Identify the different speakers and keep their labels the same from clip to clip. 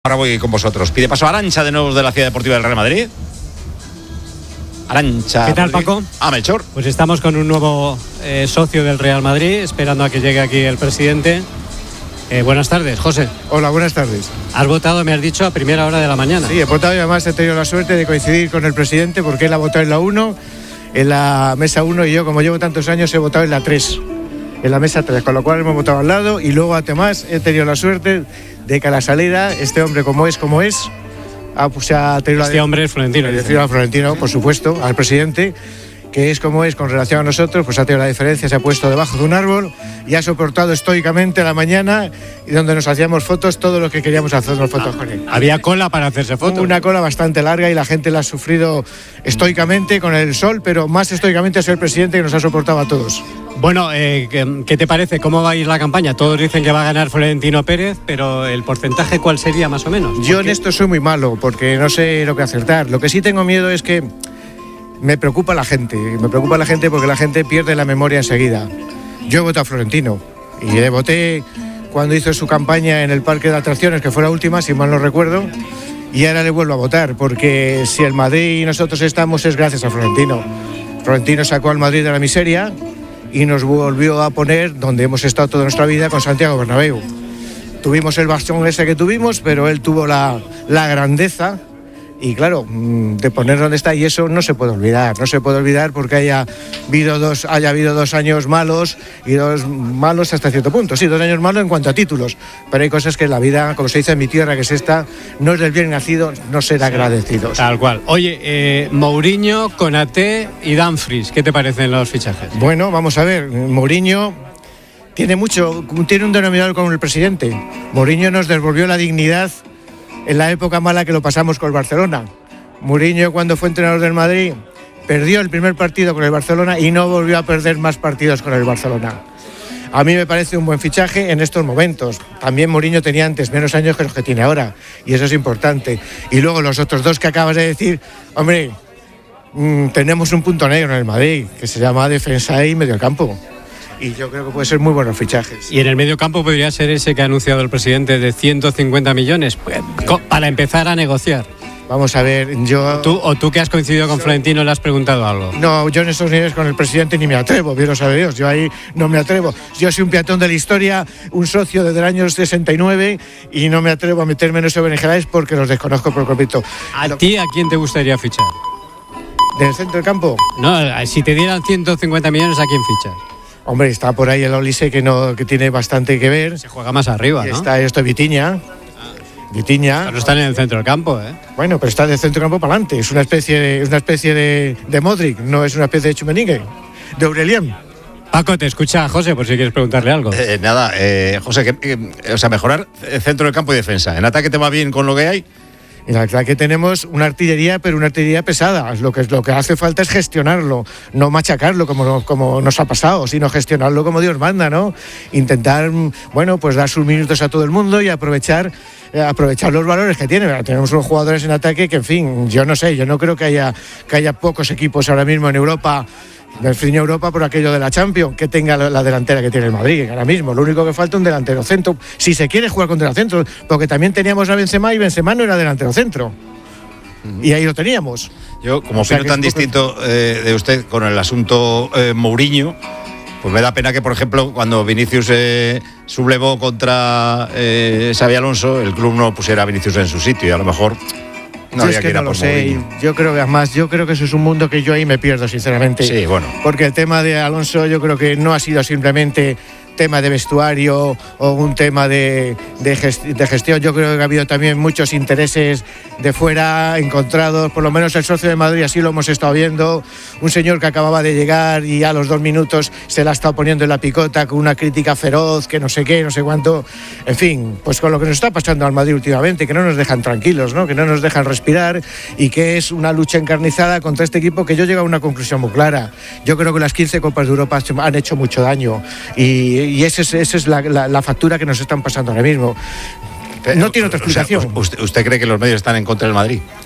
Speaker 1: Ahora voy con vosotros. Pide paso a Arantxa de nuevo de la Ciudad Deportiva del Real Madrid. Arantxa.
Speaker 2: ¿Qué tal, Paco?
Speaker 1: Melchor.
Speaker 2: Pues estamos con un nuevo socio del Real Madrid, esperando a que llegue aquí el presidente. Buenas tardes, José.
Speaker 3: Hola, buenas tardes.
Speaker 2: Has votado, me has dicho, a primera hora de la mañana.
Speaker 3: Sí, he votado y además he tenido la suerte de coincidir con el presidente porque él ha votado en la 1, en la mesa 1, y yo, como llevo tantos años, he votado en la 3, en la mesa 3, con lo cual hemos votado al lado. Y luego, además, he tenido la suerte de que a la salida, este hombre, como es, ha tenido
Speaker 2: este hombre es Florentino.
Speaker 3: A Florentino, por supuesto, al presidente, que es como es con relación a nosotros, pues ha tenido la diferencia, se ha puesto debajo de un árbol y ha soportado estoicamente la mañana, y donde nos hacíamos fotos, todo lo que queríamos hacernos fotos con él.
Speaker 2: Había cola para hacerse fotos.
Speaker 3: Una cola bastante larga y la gente la ha sufrido estoicamente con el sol, pero más estoicamente ha sido el presidente, que nos ha soportado a todos.
Speaker 2: Bueno, ¿qué te parece? ¿Cómo va a ir la campaña? Todos dicen que va a ganar Florentino Pérez, pero ¿el porcentaje cuál sería más o menos?
Speaker 3: Yo en esto soy muy malo, porque no sé lo que acertar. Lo que sí tengo miedo es que me preocupa la gente porque la gente pierde la memoria enseguida. Yo he votado a Florentino y voté cuando hizo su campaña en el parque de atracciones, que fue la última, si mal no recuerdo, y ahora le vuelvo a votar, porque si el Madrid y nosotros estamos es gracias a Florentino. Florentino sacó al Madrid de la miseria y nos volvió a poner donde hemos estado toda nuestra vida, con Santiago Bernabéu. Tuvimos el bastón ese que tuvimos, pero él tuvo la grandeza, y claro, de poner donde está, y eso no se puede olvidar porque haya habido 2 años malos, y 2 malos hasta cierto punto, sí, 2 años malos en cuanto a títulos, pero hay cosas que en la vida, como se dice en mi tierra, que es esta, no es del bien nacido, no ser agradecidos.
Speaker 2: Tal cual. Oye, Mourinho, Konaté y Dumfries, ¿qué te parecen los fichajes?
Speaker 3: Bueno, vamos a ver, Mourinho tiene un denominador con el presidente. Mourinho nos devolvió la dignidad en la época mala que lo pasamos con el Barcelona. Mourinho, cuando fue entrenador del Madrid, perdió el primer partido con el Barcelona y no volvió a perder más partidos con el Barcelona. A mí me parece un buen fichaje en estos momentos. También Mourinho tenía antes menos años que los que tiene ahora, y eso es importante. Y luego los otros dos que acabas de decir, hombre, tenemos un punto negro en el Madrid, que se llama defensa y mediocampo. Y yo creo que puede ser muy buenos fichajes.
Speaker 2: Y en el medio campo podría ser ese que ha anunciado el presidente de 150 millones para empezar a negociar.
Speaker 3: Vamos a ver,
Speaker 2: ¿Tú que has coincidido con Florentino le has preguntado algo?
Speaker 3: No, yo en estos niveles con el presidente ni me atrevo, bien lo sabe Dios, yo ahí no me atrevo. Yo soy un peatón de la historia, un socio desde el año 69, y no me atrevo a meterme en esos berenjenales porque los desconozco por completo.
Speaker 2: ¿A quién te gustaría fichar?
Speaker 3: ¿Del centro del campo?
Speaker 2: No, si te dieran 150 millones, ¿a quién fichas?
Speaker 3: Hombre, está por ahí el Olise, que tiene bastante que ver.
Speaker 2: Se juega más arriba, ¿no?
Speaker 3: Está esto Vitinha.
Speaker 2: Pero están en el centro del campo, ¿eh?
Speaker 3: Bueno, pero está del centro del campo para adelante. Es una especie de Modric, no es una especie de Tchouaméni, de Aurelien.
Speaker 2: Paco, te escucha José, por si quieres preguntarle algo.
Speaker 1: José, mejorar centro del campo y defensa. ¿En ataque te va bien con lo que hay?
Speaker 3: En el ataque tenemos una artillería, pero una artillería pesada. Lo que hace falta es gestionarlo, no machacarlo como nos ha pasado, sino gestionarlo como Dios manda, ¿no? Intentar, pues dar sus minutos a todo el mundo y aprovechar los valores que tiene. Tenemos unos jugadores en ataque que, en fin, yo no creo que haya pocos equipos ahora mismo en Europa, por aquello de la Champions, que tenga la delantera que tiene el Madrid ahora mismo. Lo único que falta es un delantero centro, si se quiere jugar con delantero centro, porque también teníamos a Benzema, y Benzema no era delantero centro. Y ahí lo teníamos.
Speaker 1: Yo, como opino tan distinto de usted con el asunto Mourinho, pues me da pena que, por ejemplo, cuando Vinicius sublevó contra Xabi Alonso, el club no pusiera a Vinicius en su sitio, y a lo mejor no había que ir a por Mourinho.
Speaker 3: Yo creo que eso es un mundo que yo ahí me pierdo, sinceramente.
Speaker 1: Sí, bueno.
Speaker 3: Porque el tema de Alonso, yo creo que no ha sido simplemente tema de vestuario o un tema de gestión. Yo creo que ha habido también muchos intereses de fuera encontrados, por lo menos el socio de Madrid así lo hemos estado viendo, un señor que acababa de llegar y a los 2 minutos se la ha estado poniendo en la picota con una crítica feroz, que no sé qué, no sé cuánto, en fin, pues con lo que nos está pasando al Madrid últimamente, que no nos dejan tranquilos, ¿no? Que no nos dejan respirar, y que es una lucha encarnizada contra este equipo, que yo llego a una conclusión muy clara. Yo creo que las 15 Copas de Europa han hecho mucho daño, y esa es la factura que nos están pasando ahora mismo. No tiene otra explicación.
Speaker 1: ¿Usted cree que los medios están en contra del Madrid?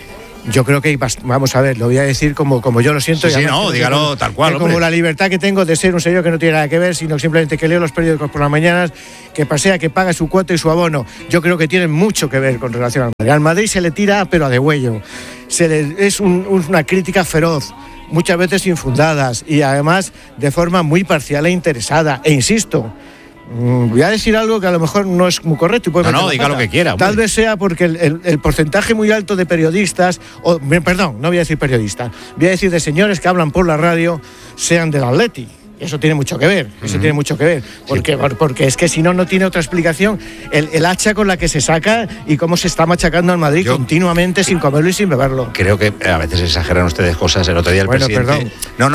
Speaker 3: yo creo que vamos a ver, lo voy a decir como yo lo siento.
Speaker 1: Sí, no, dígalo tal cual,
Speaker 3: como la libertad que tengo de ser un señor que no tiene nada que ver, sino simplemente que leo los periódicos por las mañanas, que pasea, que paga su cuota y su abono. Yo creo que tienen mucho que ver con relación al Madrid. Al Madrid se le tira, pero a degüello. Es una crítica feroz, muchas veces infundadas y además de forma muy parcial e interesada. E insisto, voy a decir algo que a lo mejor no es muy correcto.
Speaker 1: No, diga lo que quiera. Hombre.
Speaker 3: Tal vez sea porque el porcentaje muy alto de periodistas, perdón, no voy a decir periodistas, voy a decir de señores que hablan por la radio, sean del Atleti. Eso tiene mucho que ver, tiene mucho que ver, porque es que si no tiene otra explicación el hacha con la que se saca y cómo se está machacando al Madrid continuamente sin comerlo y sin beberlo.
Speaker 1: Creo que a veces exageran ustedes cosas. El otro día el presidente...
Speaker 3: Perdón.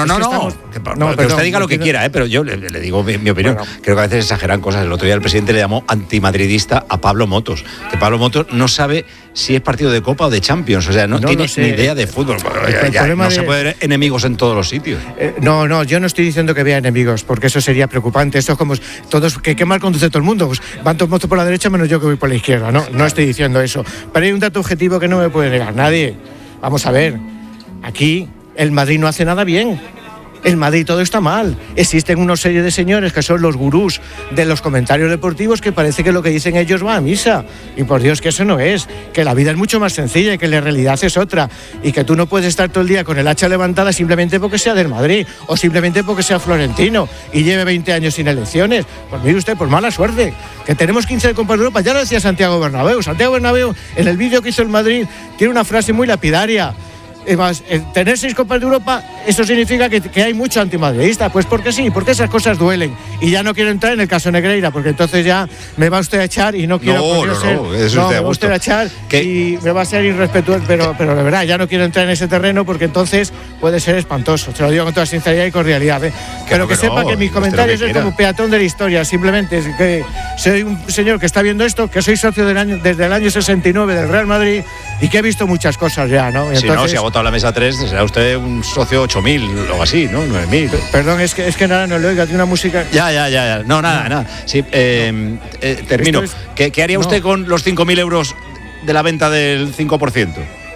Speaker 1: Que usted diga lo que quiera, pero yo le digo mi opinión. Bueno. Creo que a veces exageran cosas. El otro día el presidente le llamó antimadridista a Pablo Motos, que Pablo Motos no sabe si es partido de Copa o de Champions, o sea, no tiene ni idea de fútbol. Se puede ver enemigos en todos los sitios.
Speaker 3: Yo no estoy diciendo que vea enemigos, porque eso sería preocupante. Eso es como todos, que mal conduce todo el mundo, pues van todos motos por la derecha menos yo que voy por la izquierda. No estoy diciendo eso, pero hay un dato objetivo que no me puede negar nadie. Vamos a ver, aquí el Madrid no hace nada bien. El Madrid todo está mal. Existen una serie de señores que son los gurús de los comentarios deportivos que parece que lo que dicen ellos va a misa. Y por Dios que eso no es. Que la vida es mucho más sencilla y que la realidad es otra. Y que tú no puedes estar todo el día con el hacha levantada simplemente porque sea del Madrid o simplemente porque sea florentino y lleve 20 años sin elecciones. Pues mire usted, por mala suerte. Que tenemos 15 de Copa de Europa. Ya lo decía Santiago Bernabéu. Santiago Bernabéu, en el vídeo que hizo el Madrid, tiene una frase muy lapidaria. Además, tener 6 Copas de Europa, eso significa que hay mucho antimadridista. Pues porque sí, porque esas cosas duelen. Y ya no quiero entrar en el caso Negreira, porque entonces ya me va usted a echar y no quiero me va usted a echar y me va a ser irrespetuoso, pero de verdad, ya no quiero entrar en ese terreno porque entonces puede ser espantoso. Se lo digo con toda sinceridad y cordialidad. Pero que sepa que mis comentarios es como peatón de la historia, simplemente es que soy un señor que está viendo esto, que soy socio desde el año 69 del Real Madrid y que he visto muchas cosas ya, ¿no?
Speaker 1: Entonces, si ha votado la mesa 3, será usted un socio 8.000 o así, ¿no? 9.000.
Speaker 3: Perdón, es que nada, no le oiga, tiene una música...
Speaker 1: Ya. No, nada. Sí, termino. ¿Qué haría usted con los 5.000 euros de la venta del 5%?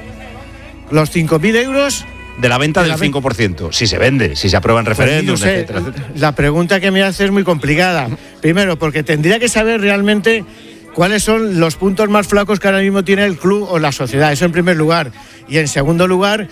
Speaker 3: ¿Los 5.000 euros?
Speaker 1: De la venta del 5%. Si se vende, si se aprueba en referéndum, etcétera.
Speaker 3: La pregunta que me hace es muy complicada. Primero, porque tendría que saber realmente cuáles son los puntos más flacos que ahora mismo tiene el club o la sociedad. Eso en primer lugar. Y en segundo lugar,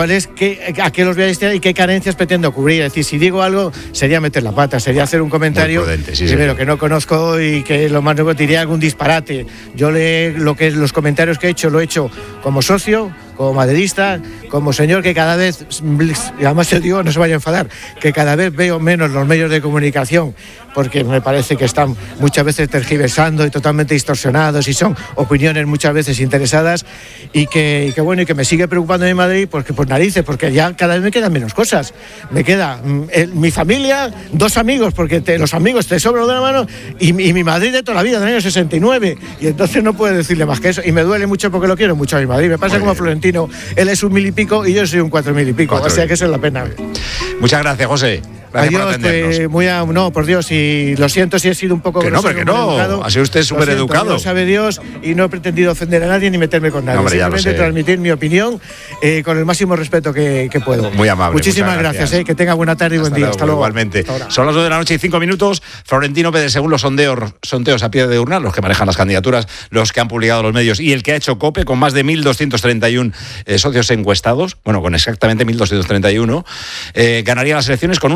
Speaker 3: a qué los voy a destinar y qué carencias pretendo cubrir. Es decir, si digo algo, sería meter la pata, sería hacer un comentario primero que no conozco y que lo más nuevo diría algún disparate. Yo los comentarios que he hecho, lo he hecho como socio, como madridista, como señor que cada vez, y además te digo, no se vaya a enfadar, que cada vez veo menos los medios de comunicación, porque me parece que están muchas veces tergiversando y totalmente distorsionados y son opiniones muchas veces interesadas y que bueno, y que me sigue preocupando en Madrid porque por narices, porque ya cada vez me quedan menos cosas. Me queda mi familia, 2 amigos, porque los amigos te sobran de la mano, y mi Madrid de toda la vida, del año 69, y entonces no puedo decirle más que eso, y me duele mucho porque lo quiero mucho a mi Madrid. Me pasa como a Florentino, él es 1.000 y pico y yo soy un 4.000 y pico, o sea que eso es la pena.
Speaker 1: Muchas gracias, José. Gracias por atendernos.
Speaker 3: No, por Dios, y lo siento si he sido un poco
Speaker 1: grosero, que no, ha sido usted súper educado.
Speaker 3: Lo sabe Dios, y no he pretendido ofender a nadie ni meterme con nadie. Simplemente transmitir mi opinión con el máximo respeto que puedo.
Speaker 1: Muy amable.
Speaker 3: Muchísimas gracias. Que tenga buena tarde y buen día. Hasta luego.
Speaker 1: Igualmente. Son las 9:05 PM. Florentino Pérez, según los sondeos a pie de urna, los que manejan las candidaturas, los que han publicado los medios y el que ha hecho COPE, con más de 1.231 socios encuestados, bueno, con exactamente 1.231, ganaría las elecciones con un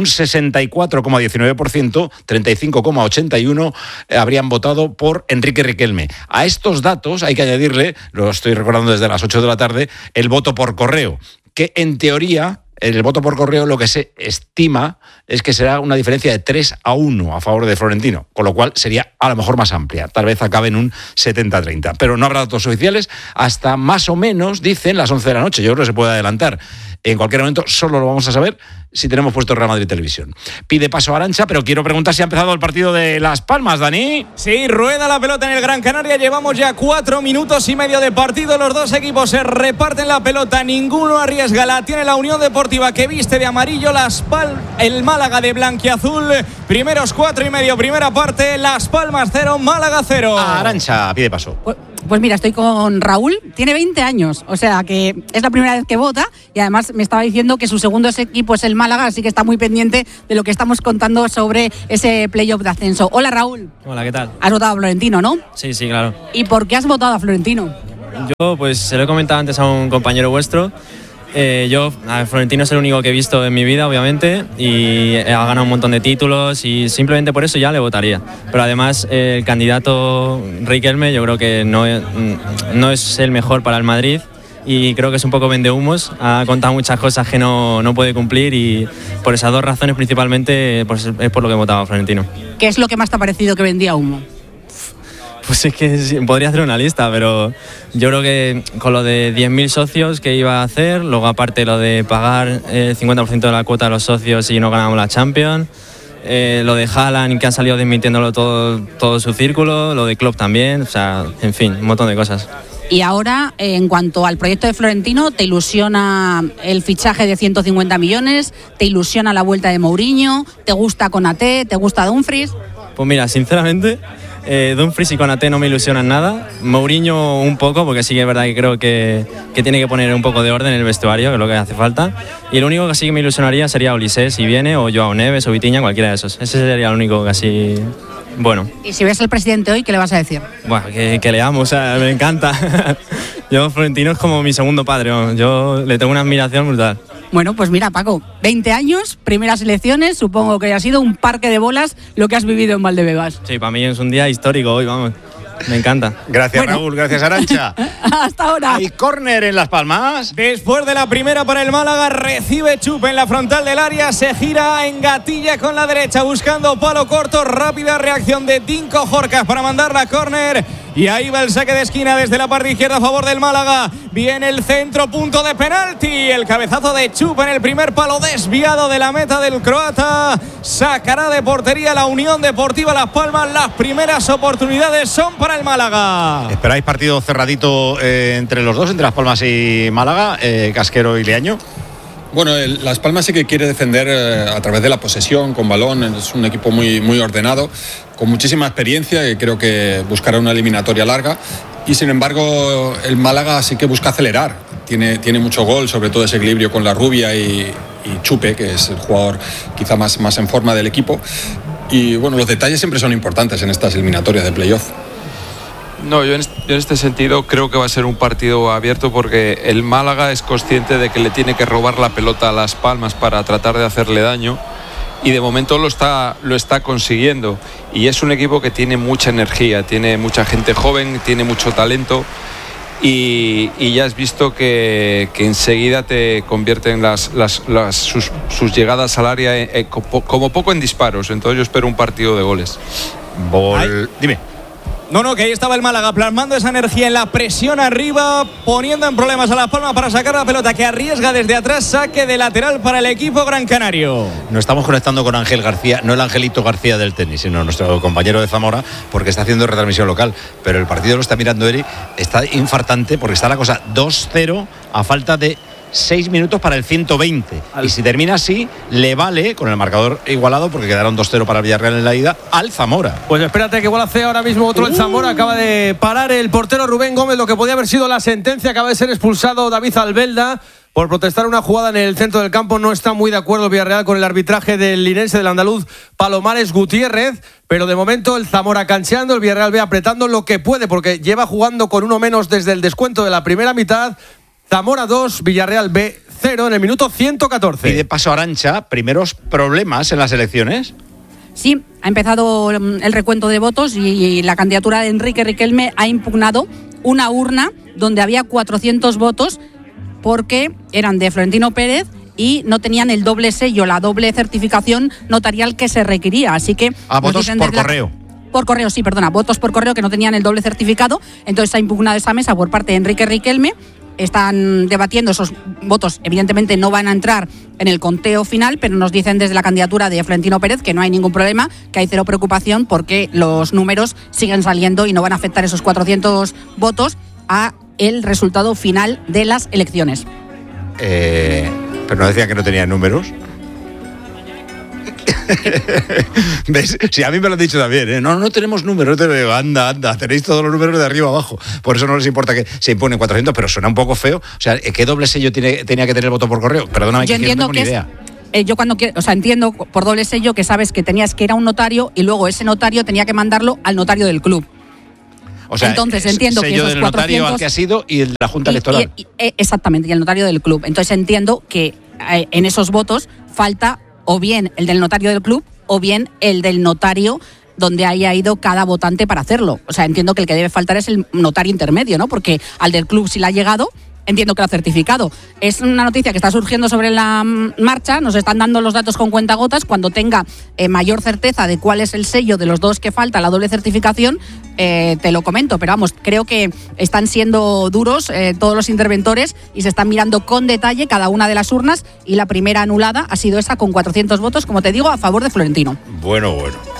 Speaker 1: 64,19%, 35,81% habrían votado por Enrique Riquelme. A estos datos hay que añadirle, lo estoy recordando desde las 8 de la tarde, el voto por correo, que en teoría, el voto por correo lo que se estima es que será una diferencia de 3-1 a favor de Florentino, con lo cual sería a lo mejor más amplia, tal vez acabe en un 70-30, pero no habrá datos oficiales hasta más o menos, dicen, las 11 de la noche. Yo creo que se puede adelantar. En cualquier momento solo lo vamos a saber si tenemos puesto Real Madrid Televisión. Pide paso a Arantxa, pero quiero preguntar si ha empezado el partido de Las Palmas, Dani.
Speaker 4: Sí, rueda la pelota en el Gran Canaria. Llevamos ya 4 minutos y medio de partido. Los dos equipos se reparten la pelota. Ninguno arriesga. La tiene la Unión Deportiva, que viste de amarillo, el Málaga de blanquiazul. Primeros 4 y medio, primera parte. Las Palmas 0, Málaga 0.
Speaker 1: Arantxa, pide paso.
Speaker 5: Pues mira, estoy con Raúl, tiene 20 años, o sea que es la primera vez que vota y además me estaba diciendo que su segundo equipo es el Málaga, así que está muy pendiente de lo que estamos contando sobre ese playoff de ascenso. Hola Raúl.
Speaker 6: Hola, ¿qué tal?
Speaker 5: Has votado a Florentino, ¿no?
Speaker 6: Sí, claro.
Speaker 5: ¿Y por qué has votado a Florentino?
Speaker 6: Yo, pues, se lo he comentado antes a un compañero vuestro. Florentino es el único que he visto en mi vida, obviamente, y ha ganado un montón de títulos y simplemente por eso ya le votaría. Pero además, el candidato Riquelme yo creo que no es el mejor para el Madrid y creo que es un poco vendehumos. Ha contado muchas cosas que no puede cumplir y por esas dos razones principalmente pues, es por lo que he votado a Florentino.
Speaker 5: ¿Qué es lo que más te ha parecido que vendía humo?
Speaker 6: Pues es que podría hacer una lista, pero yo creo que con lo de 10.000 socios que iba a hacer, luego aparte lo de pagar el 50% de la cuota de los socios y no ganamos la Champions, lo de Haaland que han salido desmintiéndolo todo su círculo, lo de Klopp también, o sea, en fin, un montón de cosas.
Speaker 5: Y ahora, en cuanto al proyecto de Florentino, ¿te ilusiona el fichaje de 150 millones? ¿Te ilusiona la vuelta de Mourinho? ¿Te gusta Konaté? ¿Te gusta Dumfries?
Speaker 6: Pues mira, sinceramente, Dumfries y Konaté no me ilusionan nada. Mourinho un poco, porque sí que es verdad que creo que tiene que poner un poco de orden en el vestuario, que es lo que hace falta. Y el único que sí que me ilusionaría sería Olise, si viene, o Joao Neves, o Vitinha, cualquiera de esos. Ese sería el único que así... Bueno.
Speaker 5: ¿Y si ves al presidente hoy, qué le vas a decir?
Speaker 6: Bueno, que le amo, o sea, me encanta. Yo, Florentino es como mi segundo padre, ¿no? Yo le tengo una admiración brutal.
Speaker 5: Bueno, pues mira, Paco, 20 años, primeras elecciones, supongo que ha sido un parque de bolas lo que has vivido en Valdebebas.
Speaker 6: Sí, para mí es un día histórico hoy, vamos. Me encanta.
Speaker 1: Gracias, bueno. Raúl, gracias, Arantxa.
Speaker 5: Hasta ahora.
Speaker 1: Hay córner en Las Palmas.
Speaker 4: Después de la primera para el Málaga, recibe Chupe en la frontal del área, se gira en gatilla con la derecha, buscando palo corto, rápida reacción de Dinko Jorcas para mandar la córner. Y ahí va el saque de esquina desde la parte izquierda a favor del Málaga. Viene el centro, punto de penalti. El cabezazo de Chupe en el primer palo, desviado de la meta del croata. Sacará de portería la Unión Deportiva Las Palmas. Las primeras oportunidades son para el Málaga.
Speaker 1: ¿Esperáis partido cerradito entre los dos, entre Las Palmas y Málaga, Casquero y Leaño?
Speaker 7: Bueno, Las Palmas sí que quiere defender a través de la posesión, con balón. Es un equipo muy, muy ordenado, con muchísima experiencia y creo que buscará una eliminatoria larga. Y sin embargo, el Málaga sí que busca acelerar. Tiene mucho gol, sobre todo ese equilibrio con la Rubia y Chupe, que es el jugador quizá más en forma del equipo. Y bueno, los detalles siempre son importantes en estas eliminatorias de playoff.
Speaker 8: No, yo en este sentido creo que va a ser un partido abierto porque el Málaga es consciente de que le tiene que robar la pelota a Las Palmas para tratar de hacerle daño y de momento lo está consiguiendo y es un equipo que tiene mucha energía, tiene mucha gente joven, tiene mucho talento y ya has visto que enseguida te convierten sus llegadas al área como poco en disparos, entonces yo espero un partido de goles.
Speaker 1: Dime.
Speaker 4: No, que ahí estaba el Málaga plasmando esa energía en la presión arriba, poniendo en problemas a Las Palmas para sacar la pelota que arriesga desde atrás, saque de lateral para el equipo gran canario.
Speaker 1: Nos estamos conectando con Ángel García, no el Angelito García del tenis, sino nuestro compañero de Zamora, porque está haciendo retransmisión local, pero el partido lo está mirando Eri, está infartante porque está la cosa 2-0 a falta de 6 minutos para el 120. Y si termina así, le vale, con el marcador igualado, porque quedaron 2-0 para el Villarreal en la ida, al Zamora.
Speaker 9: Pues espérate que igual hace ahora mismo otro el Zamora. Acaba de parar el portero Rubén Gómez, lo que podía haber sido la sentencia. Acaba de ser expulsado David Albelda por protestar una jugada en el centro del campo. No está muy de acuerdo el Villarreal con el arbitraje del linense, del andaluz Palomares Gutiérrez, pero de momento el Zamora cancheando, el Villarreal ve apretando lo que puede, porque lleva jugando con uno menos desde el descuento de la primera mitad. Zamora 2, Villarreal B 0 en el minuto 114.
Speaker 1: Y de paso, Arantxa, primeros problemas en las elecciones.
Speaker 5: Sí, ha empezado el recuento de votos y la candidatura de Enrique Riquelme ha impugnado una urna donde había 400 votos porque eran de Florentino Pérez y no tenían el doble sello, la doble certificación notarial que se requería. Así que
Speaker 1: votos por correo.
Speaker 5: Por correo, sí, perdona, votos por correo que no tenían el doble certificado. Entonces ha impugnado esa mesa por parte de Enrique Riquelme. Están debatiendo esos votos, evidentemente no van a entrar en el conteo final, pero nos dicen desde la candidatura de Florentino Pérez que no hay ningún problema, que hay cero preocupación porque los números siguen saliendo y no van a afectar esos 400 votos a el resultado final de las elecciones.
Speaker 1: Pero no decía que no tenía números. ¿Ves? Sí, a mí me lo han dicho también, ¿eh? No tenemos números. Anda, tenéis todos los números de arriba abajo. Por eso no les importa que se imponen 400, pero suena un poco feo. O sea, ¿qué doble sello tenía que tener el voto por correo? Perdóname,
Speaker 5: yo
Speaker 1: que no
Speaker 5: entiendo
Speaker 1: tengo ni idea.
Speaker 5: Yo entiendo por doble sello que sabes que tenías que ir a un notario y luego ese notario tenía que mandarlo al notario del club.
Speaker 1: O sea,
Speaker 5: entonces entiendo que esos
Speaker 1: del notario
Speaker 5: 400
Speaker 1: al que ha sido y el de la Junta Electoral.
Speaker 5: Exactamente, y el notario del club. Entonces entiendo que en esos votos falta o bien el del notario del club o bien el del notario donde haya ido cada votante para hacerlo. O sea, entiendo que el que debe faltar es el notario intermedio, ¿no? Porque al del club sí le ha llegado, entiendo que lo ha certificado. Es una noticia que está surgiendo sobre la marcha, nos están dando los datos con cuentagotas. Cuando tenga mayor certeza de cuál es el sello de los dos que falta, la doble certificación, te lo comento. Pero vamos, creo que están siendo duros todos los interventores y se están mirando con detalle cada una de las urnas, y la primera anulada ha sido esa con 400 votos, como te digo, a favor de Florentino.
Speaker 1: Bueno.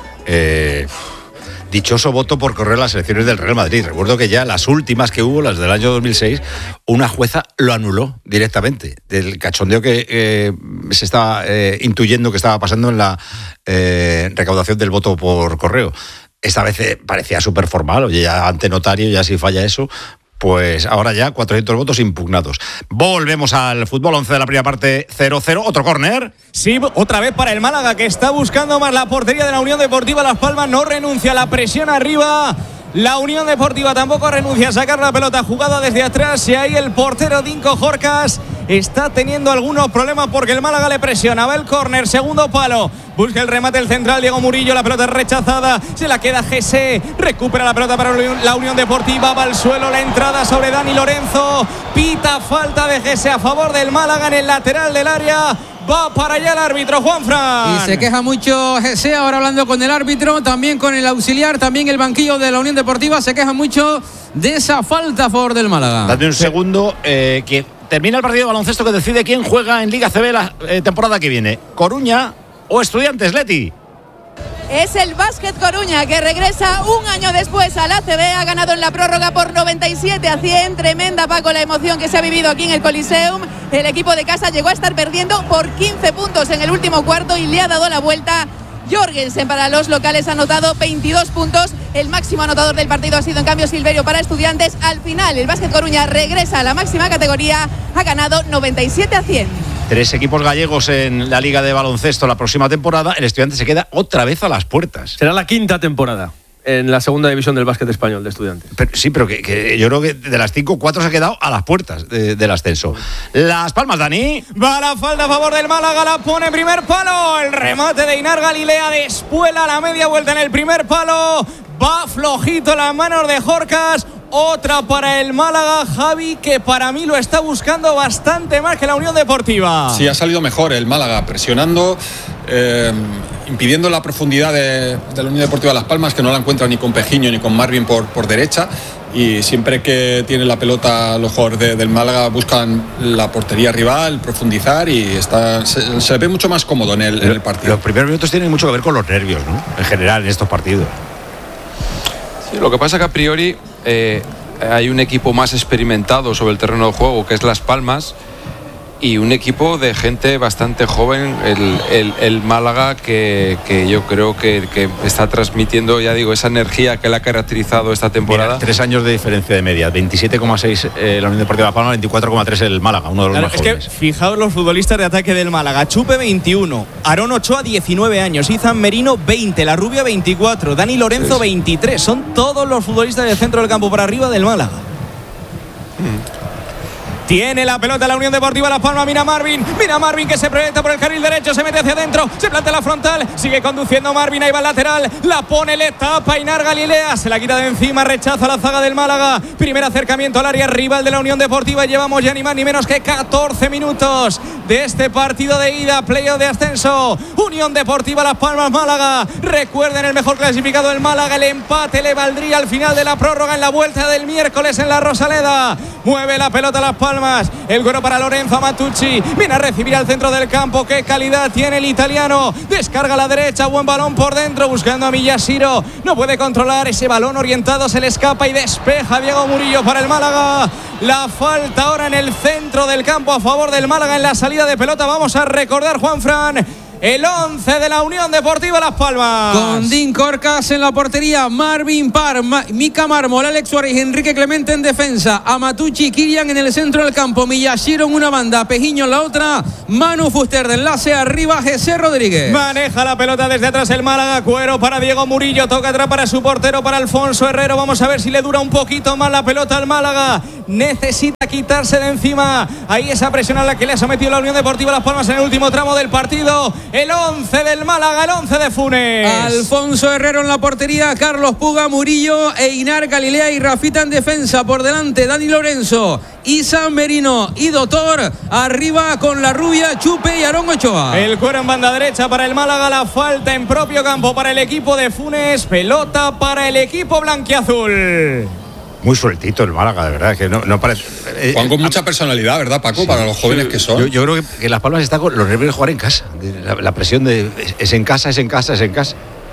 Speaker 1: Dichoso voto por correo en las elecciones del Real Madrid. Recuerdo que ya las últimas que hubo, las del año 2006, una jueza lo anuló directamente del cachondeo que se estaba intuyendo que estaba pasando en la recaudación del voto por correo. Esta vez parecía súper formal, oye, ya ante notario, ya si falla eso, pues ahora ya 400 votos impugnados. Volvemos al fútbol, 11 de la primera parte, 0-0, otro córner.
Speaker 4: Sí, otra vez para el Málaga, que está buscando más la portería de la Unión Deportiva Las Palmas. No renuncia a la presión arriba. La Unión Deportiva tampoco renuncia a sacar la pelota jugada desde atrás, y ahí el portero Dinko Jorcas está teniendo algunos problemas porque el Málaga le presiona. Va el córner, segundo palo, busca el remate el central Diego Murillo, la pelota es rechazada, se la queda Gese, recupera la pelota para la Unión Deportiva, va al suelo, la entrada sobre Dani Lorenzo, pita falta de Gese a favor del Málaga en el lateral del área. Va para allá el árbitro, Juanfran.
Speaker 10: Y se queja mucho Gese, ahora hablando con el árbitro, también con el auxiliar, también el banquillo de la Unión Deportiva, se queja mucho de esa falta a favor del Málaga.
Speaker 1: Dame un segundo, que termina el partido de baloncesto que decide quién juega en Liga CB la temporada que viene. ¿Coruña o Estudiantes, Leti?
Speaker 11: Es el Básquet Coruña, que regresa un año después al ACB. Ha ganado en la prórroga por 97-100. Tremenda, Paco, la emoción que se ha vivido aquí en el Coliseum. El equipo de casa llegó a estar perdiendo por 15 puntos en el último cuarto y le ha dado la vuelta. Jorgensen para los locales ha anotado 22 puntos. El máximo anotador del partido ha sido en cambio Silverio para Estudiantes. Al final el Básquet Coruña regresa a la máxima categoría. Ha ganado 97-100.
Speaker 1: 3 equipos gallegos en la Liga de Baloncesto la próxima temporada. El Estudiante se queda otra vez a las puertas.
Speaker 9: Será la quinta temporada en la segunda división del básquet español de Estudiantes.
Speaker 1: Pero que yo creo que de las 5, 4 se ha quedado a las puertas del ascenso. Las Palmas, Dani.
Speaker 4: Va la falta a favor del Málaga, la pone primer palo. El remate de Inar Galilea despuela la media vuelta en el primer palo. Va flojito las manos de Jorcas. Otra para el Málaga, Javi, que para mí lo está buscando bastante más que la Unión Deportiva.
Speaker 7: Sí, ha salido mejor el Málaga, presionando, impidiendo la profundidad de la Unión Deportiva Las Palmas, que no la encuentra ni con Pejiño ni con Marvin por derecha. Y siempre que tiene la pelota los jugadores del Málaga buscan la portería rival, profundizar, y se ve mucho más cómodo en el partido.
Speaker 1: Los primeros minutos tienen mucho que ver con los nervios, ¿no? En general, en estos partidos.
Speaker 8: Sí, lo que pasa que a priori hay un equipo más experimentado sobre el terreno de juego, que es Las Palmas, y un equipo de gente bastante joven, el Málaga, que yo creo que está transmitiendo, ya digo, esa energía que le ha caracterizado esta temporada.
Speaker 1: Mira, 3 años de diferencia de media, 27,6 la Unión Deportiva Las Palmas, 24,3 el Málaga, uno de los más jóvenes.
Speaker 4: Es que fijaos los futbolistas de ataque del Málaga: Chupe 21, Aarón Ochoa 19 años, Izan Merino 20, La Rubia 24, Dani Lorenzo 23. Son todos los futbolistas del centro del campo para arriba del Málaga. Tiene la pelota la Unión Deportiva Las Palmas. Mira Marvin que se proyecta por el carril derecho, se mete hacia adentro, se plantea la frontal, sigue conduciendo Marvin, ahí va el lateral, la pone, le tapa Inar Galilea, se la quita de encima, rechaza la zaga del Málaga. Primer acercamiento al área rival de la Unión Deportiva. Llevamos ya ni más ni menos que 14 minutos de este partido de ida, playoff de ascenso. Unión Deportiva Las Palmas, Málaga. Recuerden, el mejor clasificado el Málaga. El empate le valdría al final de la prórroga en la vuelta del miércoles en la Rosaleda. Mueve la pelota Las Palmas. El gol para Lorenzo Matucci. Viene a recibir al centro del campo. Qué calidad tiene el italiano. Descarga a la derecha. Buen balón por dentro. Buscando a Miyashiro. No puede controlar ese balón orientado. Se le escapa y despeja Diego Murillo para el Málaga. La falta ahora en el centro del campo a favor del Málaga en la salida de pelota. Vamos a recordar, Juanfran, el 11 de la Unión Deportiva Las Palmas.
Speaker 10: Con Dean Corcas en la portería, Marvin Parr, Mika Mármol, Alex Suárez, Enrique Clemente en defensa, Amatucci, Kirian en el centro del campo, Miyashiro en una banda, Pejiño en la otra, Manu Fuster de enlace, arriba José Rodríguez.
Speaker 4: Maneja la pelota desde atrás el Málaga, Cuero para Diego Murillo, toca atrás para su portero, para Alfonso Herrero. Vamos a ver si le dura un poquito más la pelota al Málaga. Necesita quitarse de encima ahí esa presión a la que le ha sometido la Unión Deportiva Las Palmas en el último tramo del partido. El 11 del Málaga, el 11 de Funes.
Speaker 10: Alfonso Herrero en la portería, Carlos Puga, Murillo, Einar Galilea y Rafita en defensa. Por delante Dani Lorenzo, Isa Merino y Dotor. Arriba con la rubia, Chupe y Aarón Ochoa.
Speaker 4: El Cuero en banda derecha para el Málaga, la falta en propio campo para el equipo de Funes, pelota para el equipo blanquiazul.
Speaker 1: Muy sueltito el Málaga, de verdad, que no parece.
Speaker 7: Juan con mucha personalidad, ¿verdad, Paco? Sí, para los jóvenes que son.
Speaker 1: Yo creo que Las Palmas está con los nervios de jugar en casa. La presión de es en casa, es en casa, es en casa.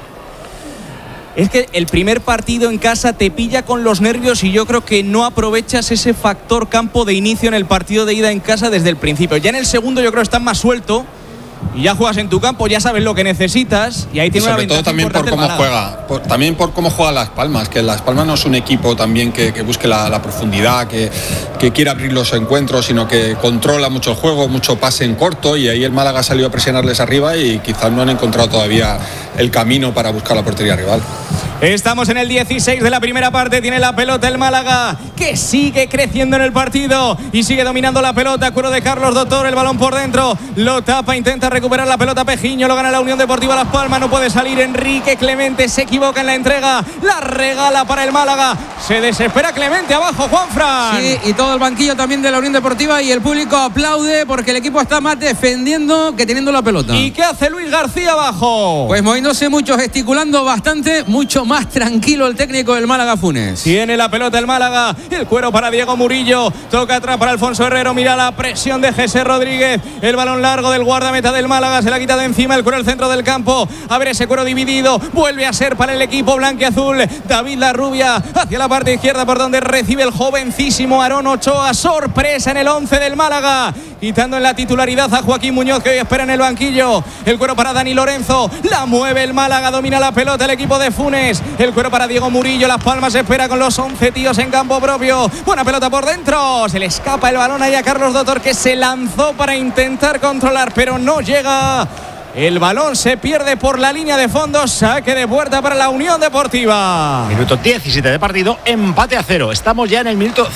Speaker 4: Es que el primer partido en casa te pilla con los nervios y yo creo que no aprovechas ese factor campo de inicio en el partido de ida en casa desde el principio. Ya en el segundo yo creo que estás más suelto y ya juegas en tu campo, ya sabes lo que necesitas y ahí tiene una ventaja.
Speaker 7: Sobre todo también por cómo juega, también por cómo juega Las Palmas, que Las Palmas no es un equipo también que busque la profundidad, que quiera abrir los encuentros, sino que controla mucho el juego, mucho pase en corto, y ahí el Málaga ha salido a presionarles arriba y quizás no han encontrado todavía el camino para buscar la portería rival.
Speaker 4: Estamos en el 16 de la primera parte, tiene la pelota el Málaga, que sigue creciendo en el partido y sigue dominando la pelota. Cuero de Carlos Dotor, el balón por dentro, lo tapa, intenta recuperar la pelota Pejiño, lo gana la Unión Deportiva Las Palmas, no puede salir. Enrique Clemente se equivoca en la entrega, la regala para el Málaga, se desespera Clemente abajo, Juanfran.
Speaker 10: Sí, y todo el banquillo también de la Unión Deportiva y el público aplaude porque el equipo está más defendiendo que teniendo la pelota.
Speaker 4: ¿Y qué hace Luis García abajo?
Speaker 10: Pues moviéndose mucho, gesticulando bastante, mucho más tranquilo el técnico del Málaga, Funes.
Speaker 4: Tiene la pelota el Málaga, el Cuero para Diego Murillo, toca atrás para Alfonso Herrero, mira la presión de José Rodríguez, el balón largo del guardameta del Málaga, se la quita de encima, el Cuero al centro del campo, a ver ese Cuero dividido, vuelve a ser para el equipo blanquiazul, David Larrubia hacia la parte izquierda por donde recibe el jovencísimo Aarón Ochoa, sorpresa en el 11 del Málaga, quitando en la titularidad a Joaquín Muñoz, que hoy espera en el banquillo, el Cuero para Dani Lorenzo, la mueve el Málaga, domina la pelota el equipo de Funes, el Cuero para Diego Murillo, Las Palmas espera con los 11 tíos en campo propio, buena pelota por dentro, se le escapa el balón ahí a Carlos Dotor, que se lanzó para intentar controlar pero no llega, el balón se pierde por la línea de fondo, saque de puerta para la Unión Deportiva.
Speaker 1: Minuto 17 de partido, empate a 0, estamos ya en el minuto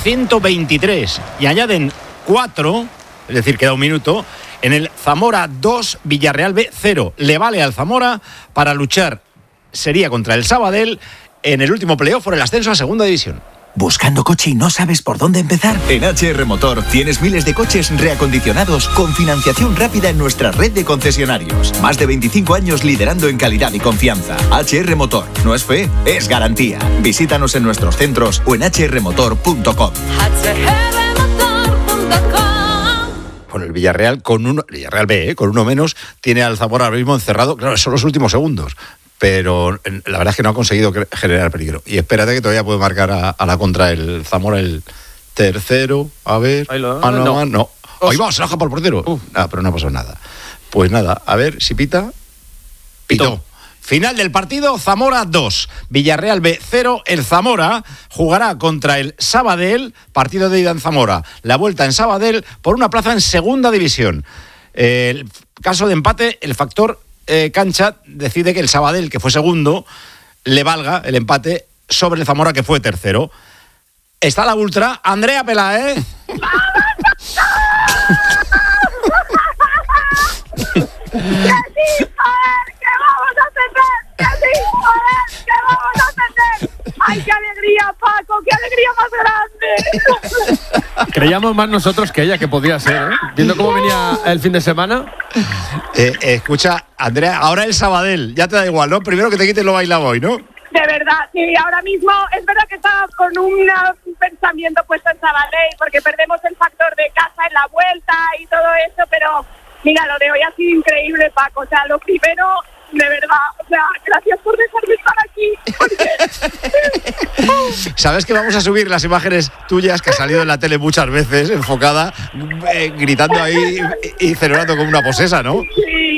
Speaker 1: 123 y añaden 4, es decir, queda un minuto. En el Zamora 2, Villarreal B 0, le vale al Zamora para luchar, sería contra el Sabadell en el último playoff por el ascenso a segunda división.
Speaker 12: ¿Buscando coche y no sabes por dónde empezar? En HR Motor tienes miles de coches reacondicionados con financiación rápida en nuestra red de concesionarios. Más de 25 años liderando en calidad y confianza. HR Motor, no es fe, es garantía. Visítanos en nuestros centros o en hrmotor.com.
Speaker 1: Con el Villarreal, Villarreal B, con uno menos, tiene al Zamora ahora mismo encerrado. Claro, son los últimos segundos, pero la verdad es que no ha conseguido generar peligro. Y espérate que todavía puede marcar a la contra el Zamora el tercero. A ver. No. Ahí va, se baja por el portero. Pero no pasó nada. Pues nada, a ver si pita. Pitó. Final del partido, Zamora 2, Villarreal B 0. El Zamora jugará contra el Sabadell, partido de ida en Zamora. La vuelta en Sabadell por una plaza en segunda división. El caso de empate, el factor cancha decide que el Sabadell, que fue segundo, le valga el empate sobre el Zamora, que fue tercero. Está la ultra, Andrea Peláez.
Speaker 13: ¡Ay, qué alegría, Paco! ¡Qué alegría más grande!
Speaker 9: Creíamos más nosotros que ella, que podía ser, ¿eh? Viendo cómo venía el fin de semana.
Speaker 1: Escucha, Andrea, ahora el Sabadell, ya te da igual, ¿no? Primero que te quites lo bailado hoy, ¿no?
Speaker 13: De verdad, sí, ahora mismo es verdad que estaba con un pensamiento puesto en Sabadell, porque perdemos el factor de casa en la vuelta y todo eso, pero mira, lo de hoy ha sido increíble, Paco. O sea, lo primero, de verdad, o sea, gracias por dejarme estar aquí.
Speaker 1: ¿Sabes que vamos a subir las imágenes tuyas que ha salido en la tele muchas veces, enfocada, gritando ahí y celebrando como una posesa, ¿no?
Speaker 13: Sí,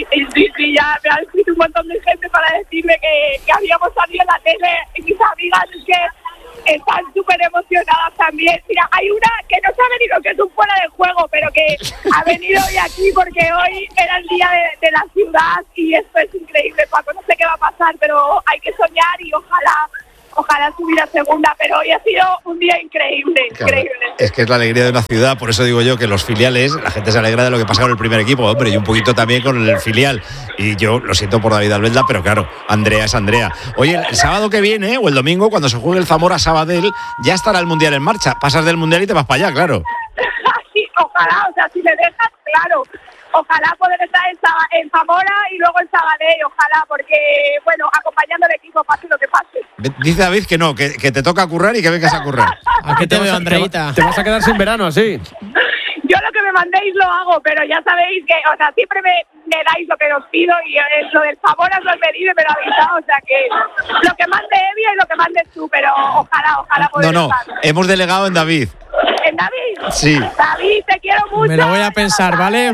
Speaker 13: Sí, ya me han escrito un montón de gente para decirme que habíamos salido en la tele y mis amigas es que están súper emocionadas también. Mira, hay una que no se ha venido, que es un fuera de juego, pero que ha venido hoy aquí porque hoy era el día de la ciudad y esto es increíble, Paco. No sé qué va a pasar, pero hay que soñar y ojalá subir a segunda, pero hoy ha sido un día increíble,
Speaker 1: claro,
Speaker 13: increíble.
Speaker 1: Es que es la alegría de una ciudad, por eso digo yo que los filiales, la gente se alegra de lo que pasa con el primer equipo, hombre, y un poquito también con el filial. Y yo lo siento por David Albelda, pero claro, Andrea es Andrea. Oye, el sábado que viene, o el domingo, cuando se juegue el Zamora-Sabadell, ya estará el Mundial en marcha. Pasas del Mundial y te vas para allá, claro.
Speaker 13: Sí, ojalá, o sea, si me dejas, claro. Ojalá poder estar en Zamora y luego en Sabadell, ojalá, porque, bueno, acompañando al equipo, pase lo que pase.
Speaker 1: Dice David que no, que te toca currar y que vengas a currar.
Speaker 9: ¿A qué te veo, Andreita? Te vas a quedar sin verano, sí.
Speaker 13: Yo lo que me mandéis lo hago, pero ya sabéis que, o sea, siempre me dais lo que os pido y lo del Zamora os lo he pedido y me lo habéis dado, o sea que lo que mande Evia y lo que mandes tú, pero ojalá poder
Speaker 1: No,
Speaker 13: estar.
Speaker 1: hemos delegado en David.
Speaker 13: ¿En David?
Speaker 1: Sí.
Speaker 13: David, te quiero mucho.
Speaker 9: Me lo voy a pensar, ¿vale?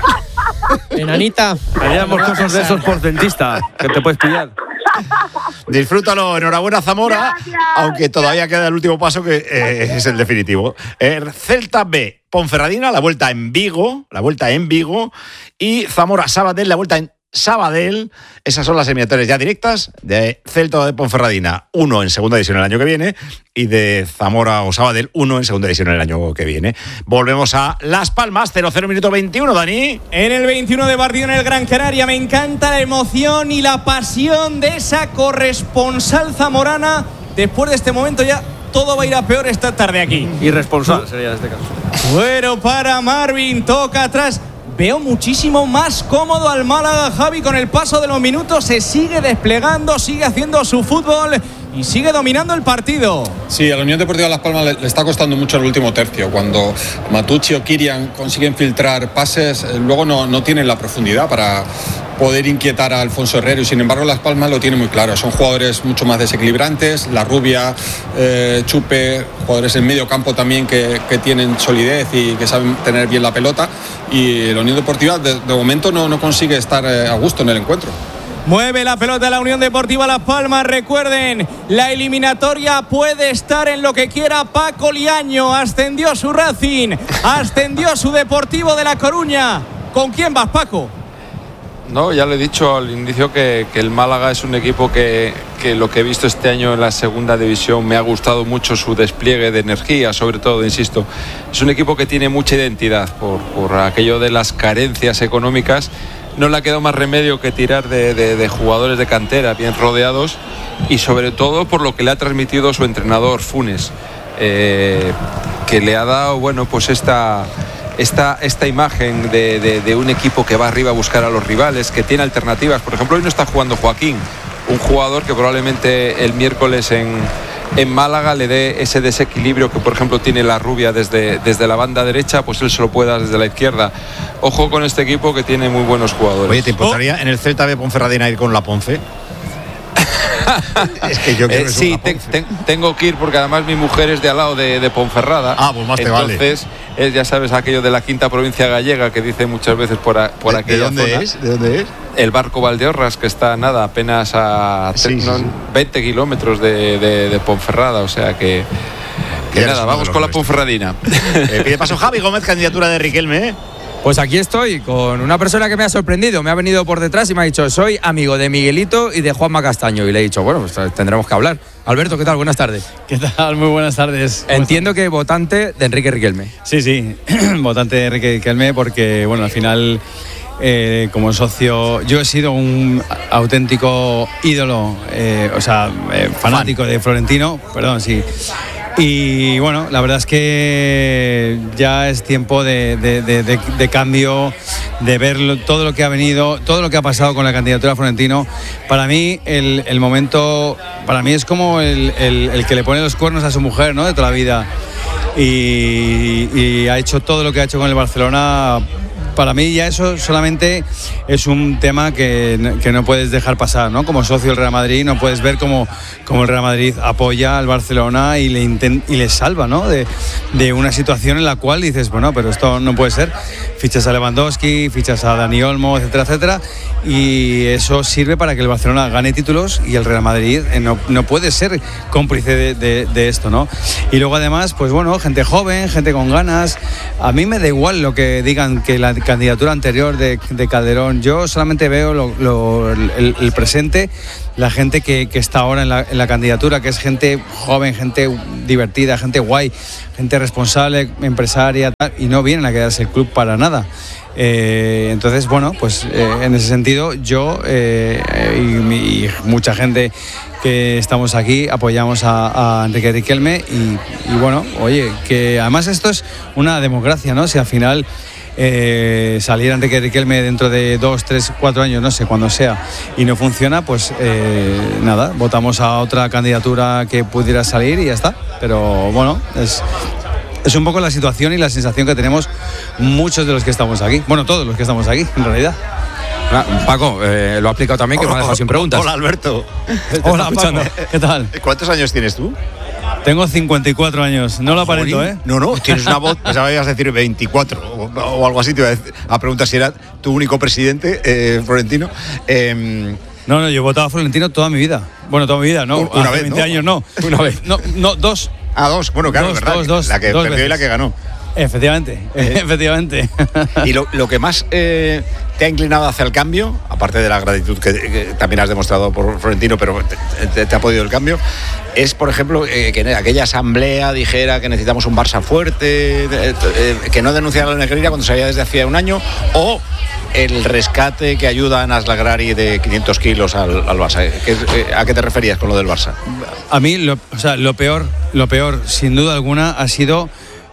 Speaker 9: Enanita. Haríamos cosas de esos por dentista, que te puedes pillar.
Speaker 1: Disfrútalo, enhorabuena Zamora,
Speaker 13: gracias,
Speaker 1: aunque todavía queda el último paso que es el definitivo. Celta B, Ponferradina, la vuelta en Vigo, y Zamora Sabadell, la vuelta en Sabadell. Esas son las eliminatorias ya directas de Celta de Ponferradina, 1 en segunda división el año que viene, y de Zamora o Sabadell, 1 en segunda división el año que viene. Volvemos a Las Palmas, 0-0 minuto 21, Dani.
Speaker 4: En el 21 de partido en el Gran Canaria, me encanta la emoción y la pasión de esa corresponsal zamorana. Después de este momento ya todo va a ir a peor esta tarde aquí.
Speaker 9: Irresponsable sería en este caso.
Speaker 4: Bueno, para Marvin, toca atrás. Veo muchísimo más cómodo al Málaga, Javi, con el paso de los minutos. Se sigue desplegando, sigue haciendo su fútbol y sigue dominando el partido.
Speaker 7: Sí, a la Unión Deportiva Las Palmas le está costando mucho el último tercio. Cuando Matucci o Kirian consiguen filtrar pases, luego no tienen la profundidad para poder inquietar a Alfonso Herrero, y sin embargo Las Palmas lo tiene muy claro. Son jugadores mucho más desequilibrantes, La Rubia, Chupe, jugadores en medio campo también que tienen solidez y que saben tener bien la pelota, y la Unión Deportiva de momento no consigue estar a gusto en el encuentro.
Speaker 4: Mueve la pelota la Unión Deportiva Las Palmas. Recuerden, la eliminatoria puede estar en lo que quiera Paco Liaño. Ascendió su Racing, ascendió su Deportivo de La Coruña. ¿Con quién vas, Paco?
Speaker 8: No, ya le he dicho al inicio que el Málaga es un equipo que lo que he visto este año en la segunda división me ha gustado mucho su despliegue de energía, sobre todo, insisto. Es un equipo que tiene mucha identidad por aquello de las carencias económicas. No le ha quedado más remedio que tirar de jugadores de cantera bien rodeados, y sobre todo por lo que le ha transmitido su entrenador Funes, que le ha dado, bueno, pues esta imagen de un equipo que va arriba a buscar a los rivales, que tiene alternativas. Por ejemplo, hoy no está jugando Joaquín, un jugador que probablemente el miércoles en Málaga le dé ese desequilibrio que, por ejemplo, tiene La Rubia desde la banda derecha, pues él se lo puede dar desde la izquierda. Ojo con este equipo que tiene muy buenos jugadores.
Speaker 1: Oye, ¿te importaría en el Celta de Ponferradina ir con la Ponce? Es que yo quiero
Speaker 8: sí, tengo que ir porque además mi mujer es de al lado de Ponferrada.
Speaker 1: Ah, pues más te vale.
Speaker 8: Entonces, ya sabes, aquello de la quinta provincia gallega que dice muchas veces por aquella
Speaker 1: ¿De dónde
Speaker 8: zona.
Speaker 1: es? ¿De dónde es?
Speaker 8: El Barco Valdeorras, que está apenas a 20 kilómetros de Ponferrada, o sea que nada, vamos con la Ponferradina.
Speaker 1: Pide paso Javi Gómez, candidatura de Riquelme, ¿eh?
Speaker 14: Pues aquí estoy, con una persona que me ha sorprendido. Me ha venido por detrás y me ha dicho: soy amigo de Miguelito y de Juanma Castaño. Y le he dicho, bueno, pues tendremos que hablar. Alberto, ¿qué tal? Buenas tardes.
Speaker 15: ¿Qué tal? Muy buenas tardes.
Speaker 14: Entiendo que votante de Enrique Riquelme.
Speaker 15: Sí, votante de Enrique Riquelme porque, bueno, al final, como socio, yo he sido un auténtico ídolo, fanático de Florentino, perdón, sí. Y bueno, la verdad es que ya es tiempo de cambio, de ver todo lo que ha venido, todo lo que ha pasado con la candidatura de Florentino. Para mí el momento, para mí es como el que le pone los cuernos a su mujer, ¿no? De toda la vida. Y ha hecho todo lo que ha hecho con el Barcelona para mí ya eso solamente es un tema que no puedes dejar pasar, ¿no? Como socio del Real Madrid no puedes ver cómo el Real Madrid apoya al Barcelona y le salva, ¿no? De una situación en la cual dices, bueno, pero esto no puede ser. Fichas a Lewandowski, fichas a Dani Olmo, etcétera, etcétera, y eso sirve para que el Barcelona gane títulos y el Real Madrid no puede ser cómplice de esto, ¿no? Y luego además, pues bueno, gente joven, gente con ganas. A mí me da igual lo que digan que la candidatura anterior de Calderón. Yo solamente veo el presente, la gente que está ahora en la candidatura, que es gente joven, gente divertida, gente guay, gente responsable, empresaria, tal, y no vienen a quedarse el club para nada. Entonces, bueno, pues en ese sentido yo y mucha gente que estamos aquí apoyamos a Enrique Riquelme y bueno, oye, que además esto es una democracia, ¿no? Si al final saliera Enrique Riquelme dentro de 2, 3, 4 años, no sé, cuando sea, y no funciona, pues nada, votamos a otra candidatura que pudiera salir y ya está. Pero bueno, es un poco la situación y la sensación que tenemos muchos de los que estamos aquí. Bueno, todos los que estamos aquí, en realidad.
Speaker 14: Paco, lo ha explicado también, que me ha dejado sin preguntas.
Speaker 1: Hola, Alberto.
Speaker 15: Hola, Paco. ¿Qué tal?
Speaker 1: ¿Cuántos años tienes tú?
Speaker 15: Tengo 54 años, no lo aparento, ¿eh?
Speaker 1: No, tienes una voz, pensaba que ibas a decir 24 o algo así, te iba a preguntar si era tu único presidente, Florentino.
Speaker 15: No, yo he votado a Florentino toda mi vida. Bueno, toda mi vida, ¿no?
Speaker 1: Una vez,
Speaker 15: 20
Speaker 1: ¿no?
Speaker 15: años no.
Speaker 1: Una vez.
Speaker 15: No, dos.
Speaker 1: Ah, dos. Bueno, claro, ¿verdad?
Speaker 15: Dos,
Speaker 1: la que
Speaker 15: dos
Speaker 1: perdió
Speaker 15: veces.
Speaker 1: y la que ganó.
Speaker 15: Efectivamente.
Speaker 1: Y lo que más te ha inclinado hacia el cambio, aparte de la gratitud que también has demostrado por Florentino, pero te ha podido el cambio, es, por ejemplo, que en aquella asamblea dijera que necesitamos un Barça fuerte, que no denunciara la Negreira cuando sabía desde hacía un año, o el rescate que ayuda a Nas Lagrari de 500 kilos al Barça. ¿A qué te referías con lo del Barça?
Speaker 15: A mí, lo peor, sin duda alguna, ha sido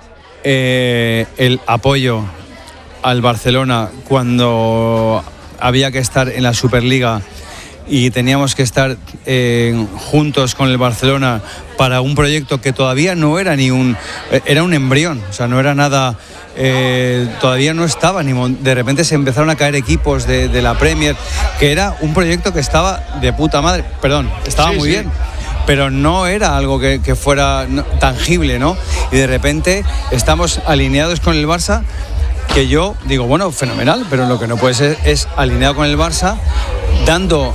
Speaker 15: el apoyo al Barcelona cuando había que estar en la Superliga y teníamos que estar juntos con el Barcelona para un proyecto que todavía no era era un embrión, o sea, no era nada, todavía no estaba, de repente se empezaron a caer equipos de la Premier, que era un proyecto que estaba de puta madre, estaba muy bien, pero no era algo que fuera tangible, ¿no? Y de repente estamos alineados con el Barça, que yo digo, bueno, fenomenal, pero lo que no puede ser es alineado con el Barça, dando,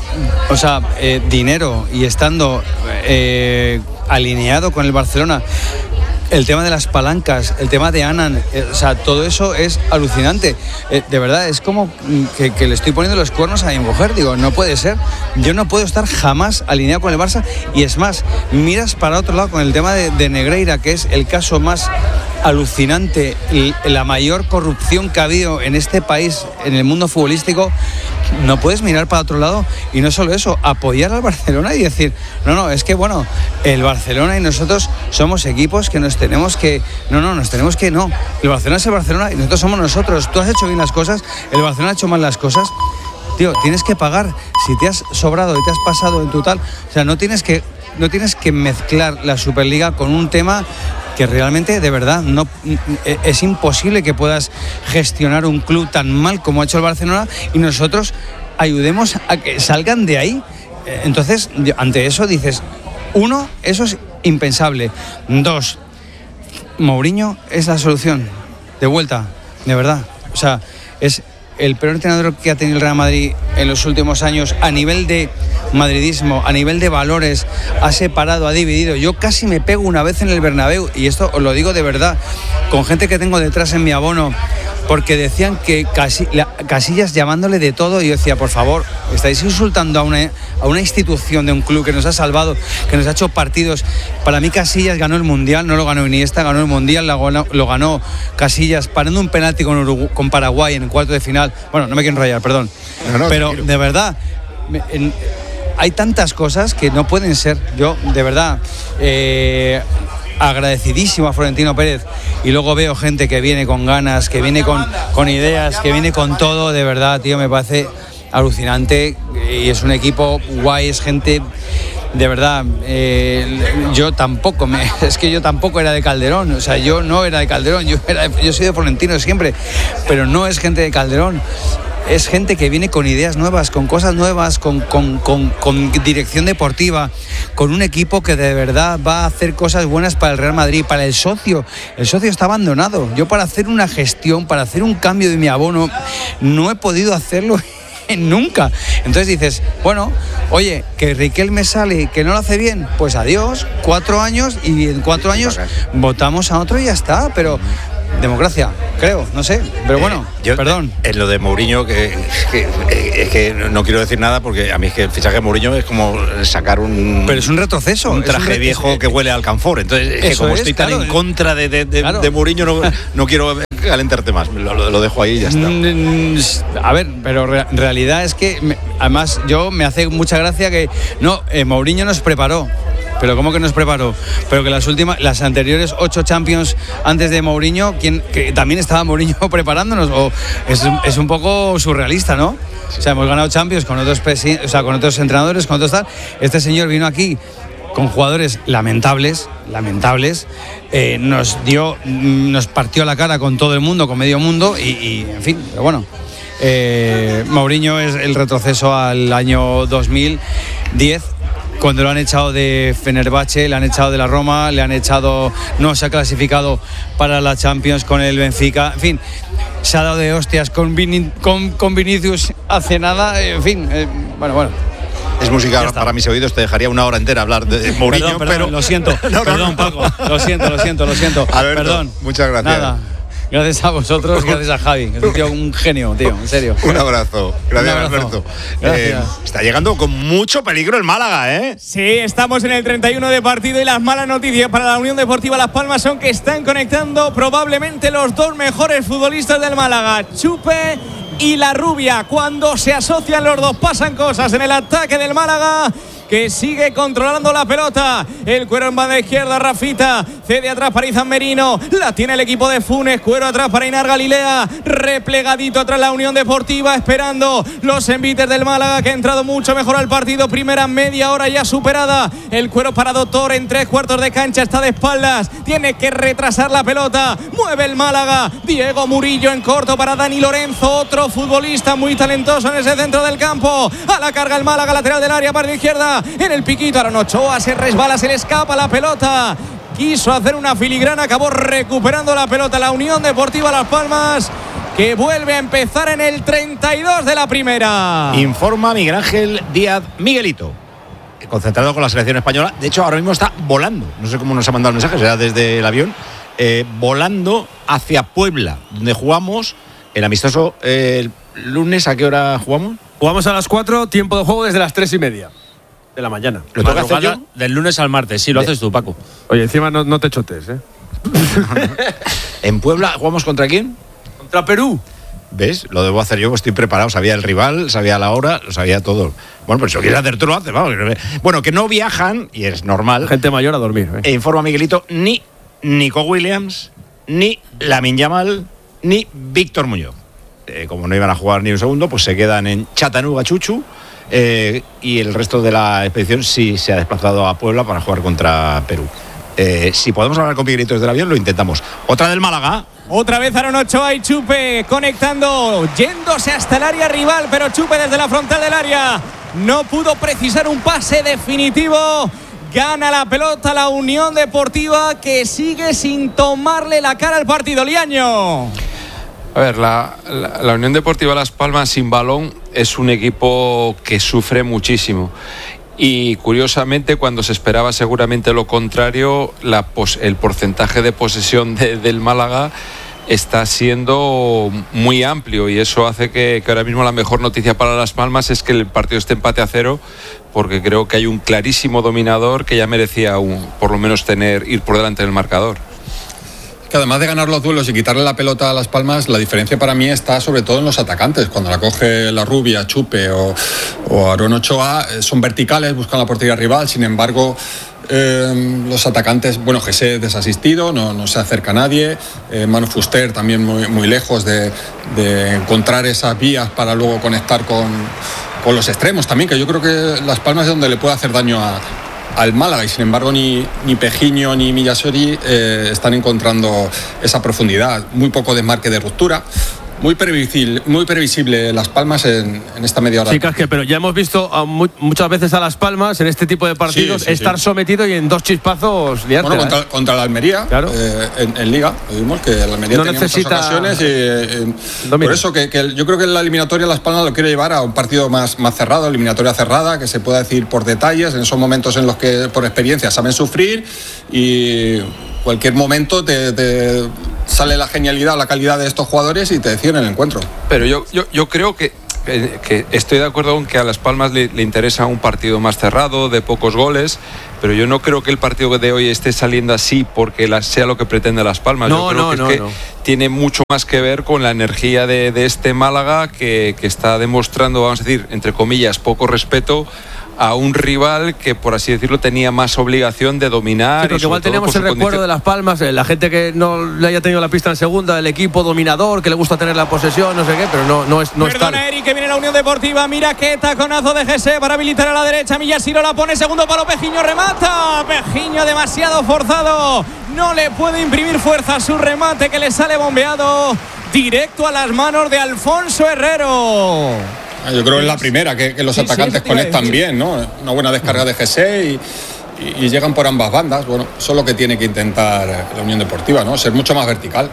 Speaker 15: dinero y estando alineado con el Barcelona. El tema de las palancas, el tema de Annan, todo eso es alucinante. De verdad, es como que le estoy poniendo los cuernos a mi mujer. Digo, no puede ser. Yo no puedo estar jamás alineado con el Barça. Y es más, miras para otro lado con el tema de Negreira, que es el caso más alucinante y la mayor corrupción que ha habido en este país, en el mundo futbolístico. No puedes mirar para otro lado y no solo eso, apoyar al Barcelona y decir, no, es que bueno, el Barcelona y nosotros somos equipos que nos tenemos que, el Barcelona es el Barcelona y nosotros somos nosotros. Tú has hecho bien las cosas, el Barcelona ha hecho mal las cosas, tío, tienes que pagar. Si te has sobrado y te has pasado en total, no tienes que mezclar la Superliga con un tema que realmente, de verdad, no es imposible que puedas gestionar un club tan mal como ha hecho el Barcelona y nosotros ayudemos a que salgan de ahí. Entonces, ante eso dices, 1, eso es impensable. 2, Mourinho es la solución. De vuelta, de verdad. Es el peor entrenador que ha tenido el Real Madrid en los últimos años a nivel de madridismo, a nivel de valores. Ha separado, ha dividido. Yo casi me pego una vez en el Bernabéu, y esto os lo digo de verdad, con gente que tengo detrás en mi abono, porque decían que Casillas llamándole de todo, y yo decía, por favor, estáis insultando a una institución de un club que nos ha salvado, que nos ha hecho partidos. Para mí Casillas ganó el Mundial, no lo ganó Iniesta, ganó el Mundial, lo ganó Casillas parando un penalti con Paraguay en el cuarto de final. Bueno, no me quiero enrollar, perdón. Pero tranquilo. De verdad, hay tantas cosas que no pueden ser. Yo, de verdad, agradecidísimo a Florentino Pérez, y luego veo gente que viene con ganas, que viene con ideas, que viene con todo. De verdad, tío, me parece alucinante, y es un equipo guay, es gente de verdad, yo tampoco era de Calderón, o sea, yo no era de Calderón, yo soy de Florentino siempre, pero no es gente de Calderón. Es gente que viene con ideas nuevas, con cosas nuevas, con dirección deportiva, con un equipo que de verdad va a hacer cosas buenas para el Real Madrid, para el socio. El socio está abandonado. Yo para hacer una gestión, para hacer un cambio de mi abono, no he podido hacerlo nunca. Entonces dices, bueno, oye, que Riquelme sale, que no lo hace bien, pues adiós, 4 años y en 4 años votamos a otro y ya está, pero... democracia, creo, no sé, pero bueno, perdón.
Speaker 1: En lo de Mourinho, que no quiero decir nada porque a mí es que el fichaje de Mourinho es como sacar un...
Speaker 15: Pero es un retroceso.
Speaker 1: Un traje viejo que huele a alcanfor. Entonces, es que como estoy tan en contra de Mourinho, no quiero calentarte más. Lo dejo ahí y ya está.
Speaker 15: A ver, pero en realidad es que, además, me hace mucha gracia que... No, Mourinho nos preparó. Pero ¿cómo que nos preparó? Pero que las anteriores 8 Champions antes de Mourinho, que también estaba Mourinho preparándonos, o es un poco surrealista, ¿no? O sea, hemos ganado Champions con otros entrenadores, con otros tal. Este señor vino aquí con jugadores lamentables, nos partió la cara con todo el mundo, con medio mundo, y en fin, pero bueno. Mourinho es el retroceso al año 2010, cuando lo han echado de Fenerbahce, le han echado de la Roma, no se ha clasificado para la Champions con el Benfica, en fin, se ha dado de hostias con Vinicius hace nada, en fin, bueno.
Speaker 1: Es música para mis oídos, te dejaría una hora entera hablar de Mourinho,
Speaker 15: perdón,
Speaker 1: pero...
Speaker 15: Lo siento, perdón, Paco, lo siento.
Speaker 1: Alberto,
Speaker 15: perdón.
Speaker 1: Muchas gracias.
Speaker 15: Nada. Gracias a vosotros, gracias a Javi, que es un genio, tío, en serio.
Speaker 1: Un abrazo. Gracias, Alberto.
Speaker 15: Gracias.
Speaker 1: Está llegando con mucho peligro el Málaga, ¿eh?
Speaker 4: Sí, estamos en el 31 de partido y las malas noticias para la Unión Deportiva Las Palmas son que están conectando probablemente los 2 mejores futbolistas del Málaga, Chupe y La Rubia. Cuando se asocian los dos pasan cosas en el ataque del Málaga, que sigue controlando la pelota. El Cuero en banda izquierda, Rafita cede atrás para Izan Merino, la tiene el equipo de Funes. Cuero atrás para Inar Galilea, replegadito atrás la Unión Deportiva, esperando los envites del Málaga, que ha entrado mucho mejor al partido. Primera media hora ya superada. El Cuero para Doctor en 3/4 de cancha, está de espaldas, tiene que retrasar la pelota, mueve el Málaga. Diego Murillo en corto para Dani Lorenzo, otro futbolista muy talentoso en ese centro del campo. A la carga el Málaga, lateral del área para la izquierda, en el piquito Aaron Ochoa, se resbala, se le escapa la pelota, quiso hacer una filigrana, acabó recuperando la pelota la Unión Deportiva Las Palmas, que vuelve a empezar en el 32 de la primera.
Speaker 1: Informa Miguel Ángel Díaz Miguelito, concentrado con la selección española. De hecho, ahora mismo está volando, no sé cómo nos ha mandado el mensaje, será desde el avión, volando hacia Puebla, donde jugamos el amistoso el lunes. ¿A qué hora jugamos?
Speaker 9: Jugamos a las 4, tiempo de juego desde las 3:30 de la mañana.
Speaker 1: ¿Lo tengo que hacer yo?
Speaker 16: Del lunes al martes, sí, lo haces tú, Paco.
Speaker 9: Oye, encima no te chotes, ¿eh?
Speaker 1: ¿En Puebla jugamos contra quién?
Speaker 9: Contra Perú.
Speaker 1: ¿Ves? Lo debo hacer yo, estoy preparado. Sabía el rival, sabía la hora, lo sabía todo. Bueno, pues si lo quieres hacer tú, lo haces. Vamos. Bueno, que no viajan, y es normal.
Speaker 9: Gente mayor a dormir.
Speaker 1: E informa Miguelito, ni Nico Williams, ni Lamine Yamal, ni Víctor Muñoz. Como no iban a jugar ni un segundo, pues se quedan en Chattanooga, Chuchu. Y el resto de la expedición sí se ha desplazado a Puebla para jugar contra Perú. Si podemos hablar con Miguelito desde el avión, lo intentamos. Otra del Málaga.
Speaker 4: Otra vez Aaron Ochoa y Chupe conectando, yéndose hasta el área rival, pero Chupe desde la frontal del área no pudo precisar un pase definitivo. Gana la pelota la Unión Deportiva, que sigue sin tomarle la cara al partido. Liaño.
Speaker 8: A ver, la Unión Deportiva Las Palmas sin balón es un equipo que sufre muchísimo. Y curiosamente, cuando se esperaba seguramente lo contrario, el porcentaje de posesión del Málaga está siendo muy amplio, y eso hace que ahora mismo la mejor noticia para Las Palmas es que el partido esté empate a 0, porque creo que hay un clarísimo dominador que ya merecía por lo menos ir por delante del marcador.
Speaker 7: Que además de ganar los duelos y quitarle la pelota a Las Palmas, la diferencia para mí está sobre todo en los atacantes. Cuando la coge La Rubia, Chupe o Aaron Ochoa, son verticales, buscan la portería rival. Sin embargo, los atacantes, bueno, José desasistido, no se acerca a nadie. Manu Fuster también muy lejos de encontrar esas vías para luego conectar con los extremos también, que yo creo que Las Palmas es donde le puede hacer daño al Málaga, y sin embargo ni Pejiño ni Millasori están encontrando esa profundidad. Muy poco desmarque de ruptura. Muy previsible Las Palmas en esta media hora.
Speaker 9: Sí, Casque, pero ya hemos visto muchas veces a Las Palmas en este tipo de partidos estar sometido y en 2 chispazos liarte.
Speaker 7: Bueno, contra la Almería, claro. En Liga, vimos que la Almería tenía muchas ocasiones y por eso que yo creo que la eliminatoria Las Palmas lo quiere llevar a un partido más cerrado, eliminatoria cerrada, que se pueda decir por detalles, en esos momentos en los que por experiencia saben sufrir, y cualquier momento te sale la genialidad o la calidad de estos jugadores y te deciden el encuentro.
Speaker 8: Pero yo creo que estoy de acuerdo con que a Las Palmas le interesa un partido más cerrado, de pocos goles, pero yo no creo que el partido de hoy esté saliendo así porque sea lo que pretende Las Palmas. Yo creo que tiene mucho más que ver con la energía de este Málaga que está demostrando, vamos a decir, entre comillas, poco respeto a un rival que, por así decirlo, tenía más obligación de dominar.
Speaker 9: Sí, porque igual tenemos el recuerdo de Las Palmas, la gente que no le haya tenido la pista en segunda, el equipo dominador, que le gusta tener la posesión, no sé qué, pero no es tal.
Speaker 4: Perdona, Eric, que viene la Unión Deportiva. Mira qué taconazo de Jesse para habilitar a la derecha. Millasiro la pone, segundo palo, Pejiño remata. Pejiño demasiado forzado. No le puede imprimir fuerza a su remate, que le sale bombeado directo a las manos de Alfonso Herrero.
Speaker 7: Yo creo que es la primera que los atacantes conectan bien, ¿no? Una buena descarga de Jesse y llegan por ambas bandas. Bueno, eso es lo que tiene que intentar la Unión Deportiva, ¿no? Ser mucho más vertical.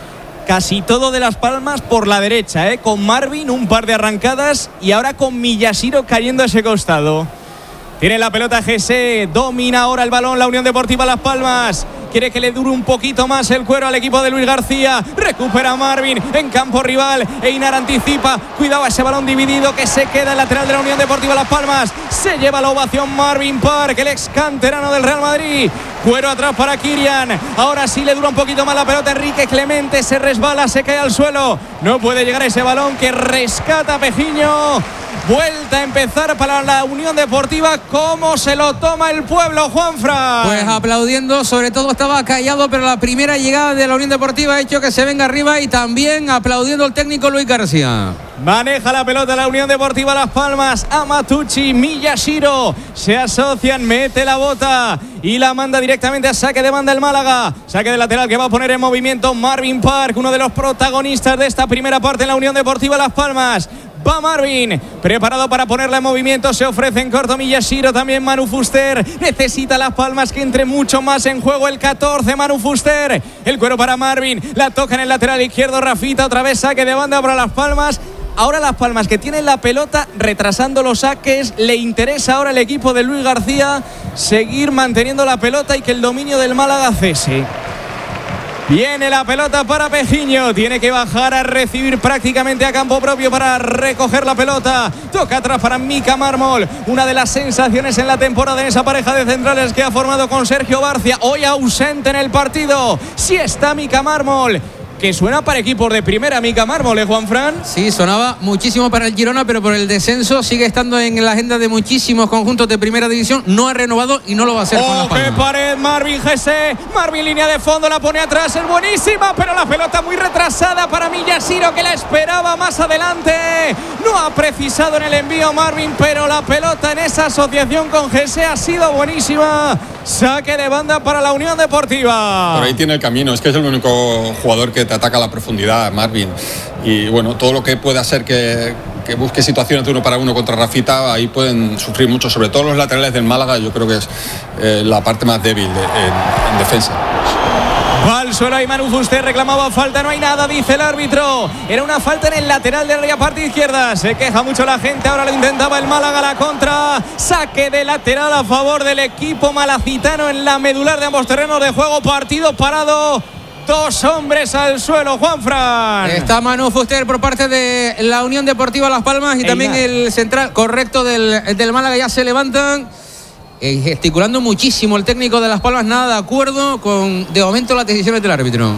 Speaker 4: Casi todo de Las Palmas por la derecha, con Marvin un par de arrancadas y ahora con Millasiro cayendo a ese costado. Tiene la pelota Jesse, domina ahora el balón la Unión Deportiva Las Palmas. Quiere que le dure un poquito más el cuero al equipo de Luis García. Recupera Marvin en campo rival. Einar anticipa. Cuidado a ese balón dividido que se queda en lateral de la Unión Deportiva Las Palmas. Se lleva la ovación Marvin Park, el ex canterano del Real Madrid. Cuero atrás para Kirian. Ahora sí le dura un poquito más la pelota Enrique Clemente. Se resbala, se cae al suelo. No puede llegar a ese balón que rescata Pejiño. Vuelta a empezar para la Unión Deportiva. ¿Cómo se lo toma el pueblo, Juanfran?
Speaker 10: Pues aplaudiendo, sobre todo estaba callado, pero la primera llegada de la Unión Deportiva ha hecho que se venga arriba, y también aplaudiendo el técnico Luis García.
Speaker 4: Maneja la pelota la Unión Deportiva Las Palmas. Amatucci, Millasiro se asocian, mete la bota y la manda directamente a saque de banda el Málaga. Saque de lateral que va a poner en movimiento Marvin Park, uno de los protagonistas de esta primera parte en la Unión Deportiva Las Palmas. Va Marvin, preparado para ponerla en movimiento. Se ofrece en corto Millasiro, también Manu Fuster. Necesita Las Palmas que entre mucho más en juego el 14, Manu Fuster. El cuero para Marvin, la toca en el lateral izquierdo Rafita. Otra vez saque de banda para Las Palmas. Ahora Las Palmas, que tienen la pelota retrasando los saques. Le interesa ahora al equipo de Luis García seguir manteniendo la pelota y que el dominio del Málaga cese. Viene la pelota para Pejiño. Tiene que bajar a recibir prácticamente a campo propio para recoger la pelota. Toca atrás para Mika Mármol. Una de las sensaciones en la temporada en esa pareja de centrales que ha formado con Sergio Barcia. Hoy ausente en el partido. Sí está Mika Mármol, que suena para equipos de primera. Mika Mármol, Juanfran.
Speaker 10: Sí, sonaba muchísimo para el Girona, pero por el descenso sigue estando en la agenda de muchísimos conjuntos de primera división. No ha renovado y no lo va a hacer con Las Palmas.
Speaker 4: ¡Qué pared! Marvin Jesse. Marvin línea de fondo, la pone atrás, es buenísima, pero la pelota muy retrasada para Millasiro, que la esperaba más adelante. No ha precisado en el envío Marvin, pero la pelota en esa asociación con Jesse ha sido buenísima. Saque de banda para la Unión Deportiva.
Speaker 7: Por ahí tiene el camino, es que es el único jugador que te ataca a la profundidad, Marvin. Y bueno, todo lo que pueda hacer que busque situaciones de uno para uno contra Rafita, ahí pueden sufrir mucho, sobre todo los laterales del Málaga. Yo creo que es la parte más débil en defensa.
Speaker 4: Va al suelo y Manu Fuster reclamaba falta, no hay nada, dice el árbitro. Era una falta en el lateral de la parte izquierda. Se queja mucho la gente, ahora lo intentaba el Málaga, la contra. Saque de lateral a favor del equipo malacitano en la medular de ambos terrenos de juego. Partido parado. 2 hombres al suelo, Juanfran.
Speaker 10: Está Manu Fuster por parte de la Unión Deportiva Las Palmas y también el central correcto del Málaga. Ya se levantan. Gesticulando muchísimo el técnico de Las Palmas, nada de acuerdo con de momento las decisiones del árbitro.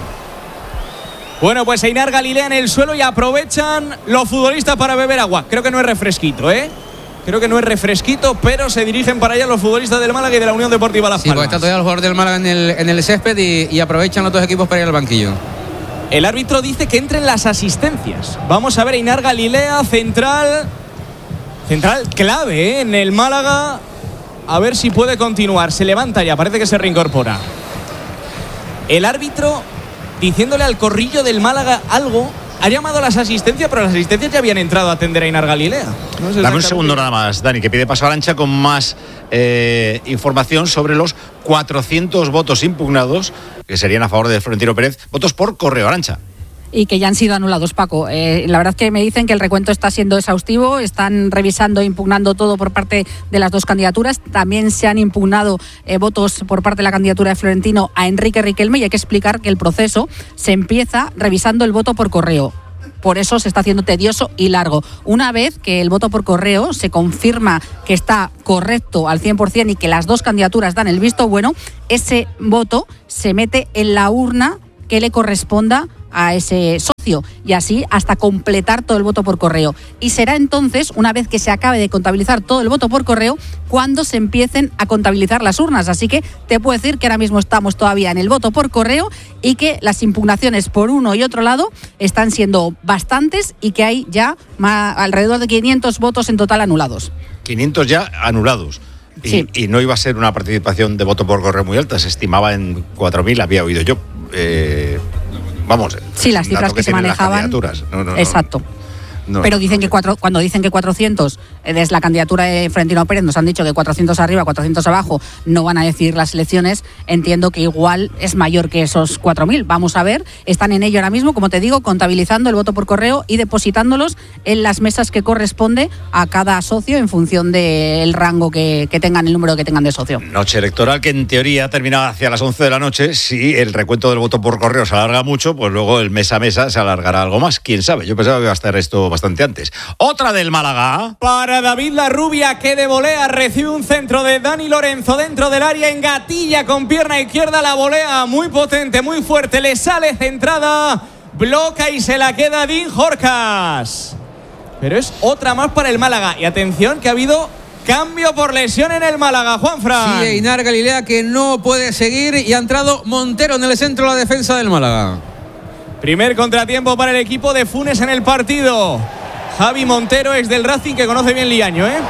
Speaker 4: Bueno, pues Einar Galilea en el suelo y aprovechan los futbolistas para beber agua. Creo que no es refresquito, Creo que no es refresquito, pero se dirigen para allá los futbolistas del Málaga y de la Unión Deportiva Las Palmas.
Speaker 10: Sí, pues está todavía el jugador del Málaga en el césped y aprovechan los dos equipos para ir al banquillo.
Speaker 4: El árbitro dice que entren las asistencias. Vamos a ver, Einar Galilea, central. Central clave en el Málaga. A ver si puede continuar. Se levanta ya, parece que se reincorpora. El árbitro diciéndole al corrillo del Málaga algo. Ha llamado a las asistencias, pero las asistencias ya habían entrado a atender a Einar Galilea. No sé.
Speaker 1: Dame un segundo nada más, Dani, que pide paso a Arantxa con más información sobre los 400 votos impugnados, que serían a favor de Florentino Pérez. Votos por correo, Arantxa.
Speaker 5: Y que ya han sido anulados, Paco. La verdad que me dicen que el recuento está siendo exhaustivo, están revisando e impugnando todo por parte de las dos candidaturas. También se han impugnado votos por parte de la candidatura de Florentino a Enrique Riquelme, y hay que explicar que el proceso se empieza revisando el voto por correo. Por eso se está haciendo tedioso y largo. Una vez que el voto por correo se confirma que está correcto al 100% y que las dos candidaturas dan el visto bueno, ese voto se mete en la urna que le corresponda a ese socio, y así hasta completar todo el voto por correo. Y será entonces, una vez que se acabe de contabilizar todo el voto por correo, cuando se empiecen a contabilizar las urnas. Así que te puedo decir que ahora mismo estamos todavía en el voto por correo y que las impugnaciones por uno y otro lado están siendo bastantes y que hay ya alrededor de 500 votos en total anulados.
Speaker 1: 500 ya anulados.
Speaker 5: Sí.
Speaker 1: Y no iba a ser una participación de voto por correo muy alta, se estimaba en 4.000, había oído yo. Vamos.
Speaker 5: Sí, las cifras que se manejaban.
Speaker 1: No.
Speaker 5: Exacto.
Speaker 1: No,
Speaker 5: pero dicen que cuando dicen que 400 desde la candidatura de Florentino Pérez nos han dicho que 400 arriba, 400 abajo no van a decidir las elecciones, entiendo que igual es mayor que esos 4.000. Vamos a ver, están en ello ahora mismo, como te digo, contabilizando el voto por correo y depositándolos en las mesas que corresponde a cada socio en función del rango que tengan, el número que tengan de socio.
Speaker 1: Noche electoral que en teoría terminaba hacia las 11 de la noche. Si el recuento del voto por correo se alarga mucho, pues luego el mesa a mesa se alargará algo más. ¿Quién sabe? Yo pensaba que iba a estar esto bastante antes. Otra del Málaga.
Speaker 4: Para David Larrubia, que de volea recibe un centro de Dani Lorenzo dentro del área, engatilla con pierna izquierda la volea, muy potente, muy fuerte, le sale centrada, bloca y se la queda Dean Jorcas. Pero es otra más para el Málaga. Y atención que ha habido cambio por lesión en el Málaga, Juanfran.
Speaker 10: Sí, Einar Galilea, que no puede seguir, y ha entrado Montero en el centro de la defensa del Málaga.
Speaker 4: Primer contratiempo para el equipo de Funes en el partido. Javi Montero, ex del Racing, que conoce bien Liaño, ¿eh?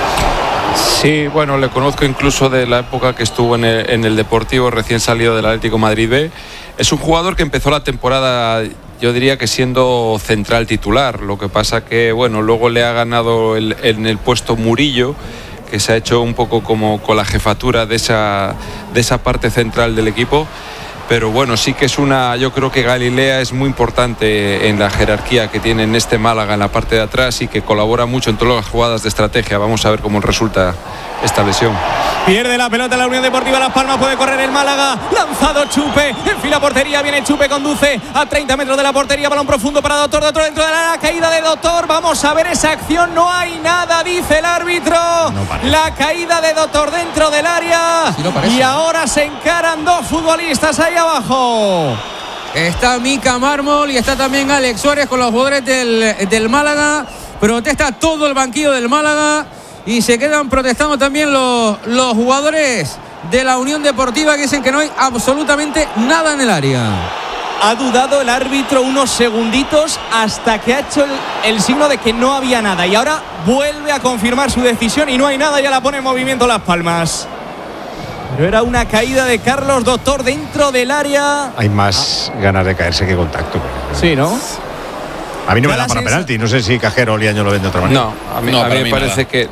Speaker 8: Sí, bueno, le conozco incluso de la época que estuvo en el Deportivo, recién salido del Atlético Madrid B. Es un jugador que empezó la temporada, yo diría que siendo central titular. Lo que pasa que, bueno, luego le ha ganado en el puesto Murillo, que se ha hecho un poco como con la jefatura de esa parte central del equipo. Pero bueno, sí que yo creo que Galilea es muy importante en la jerarquía que tiene en este Málaga en la parte de atrás y que colabora mucho en todas las jugadas de estrategia. Vamos a ver cómo resulta esta lesión.
Speaker 4: Pierde la pelota la Unión Deportiva Las Palmas, puede correr el Málaga, lanzado Chupe, enfila portería, viene Chupe, conduce a 30 metros de la portería, balón profundo para Doctor dentro de la caída de Doctor. Vamos a ver esa acción, no hay nada, dice el árbitro. La caída de Doctor dentro del área, sí, y ahora se encaran dos futbolistas ahí abajo.
Speaker 10: Está Mica Mármol y está también Alex Suárez con los jugadores del Málaga. Protesta todo el banquillo del Málaga y se quedan protestando también los jugadores de la Unión Deportiva, que dicen que no hay absolutamente nada en el área.
Speaker 4: Ha dudado el árbitro unos segunditos hasta que ha hecho el signo de que no había nada, y ahora vuelve a confirmar su decisión y no hay nada, ya la pone en movimiento Las Palmas. Pero era una caída de Carlos Doctor dentro del área.
Speaker 1: Hay más ganas de caerse que contacto.
Speaker 4: Sí, ¿no?
Speaker 1: A mí no me da para penalti. No sé si Cajero o Liaño lo ven de otra manera.
Speaker 8: No, a mí me parece que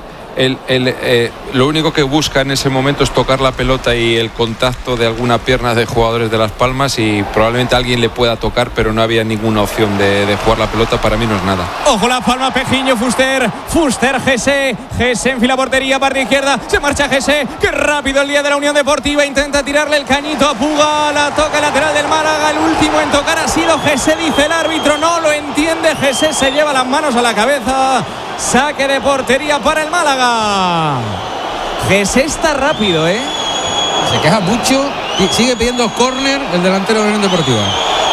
Speaker 8: lo único que busca en ese momento es tocar la pelota y el contacto de alguna pierna de jugadores de Las Palmas, y probablemente alguien le pueda tocar, pero no había ninguna opción de jugar la pelota. Para mí no es nada.
Speaker 4: Ojo Las Palmas, Pejiño, Fuster, Gese enfila portería, parte izquierda, se marcha Gese, qué rápido el día de la Unión Deportiva, intenta tirarle el cañito a Puga, la toca el lateral del Málaga, el último en tocar ha sido Gese, dice el árbitro, no lo entiende Gese, se lleva las manos a la cabeza. Saque de portería para el Málaga. Gese está rápido, ¿eh?
Speaker 10: Se queja mucho y sigue pidiendo córner el delantero de la Unión Deportiva.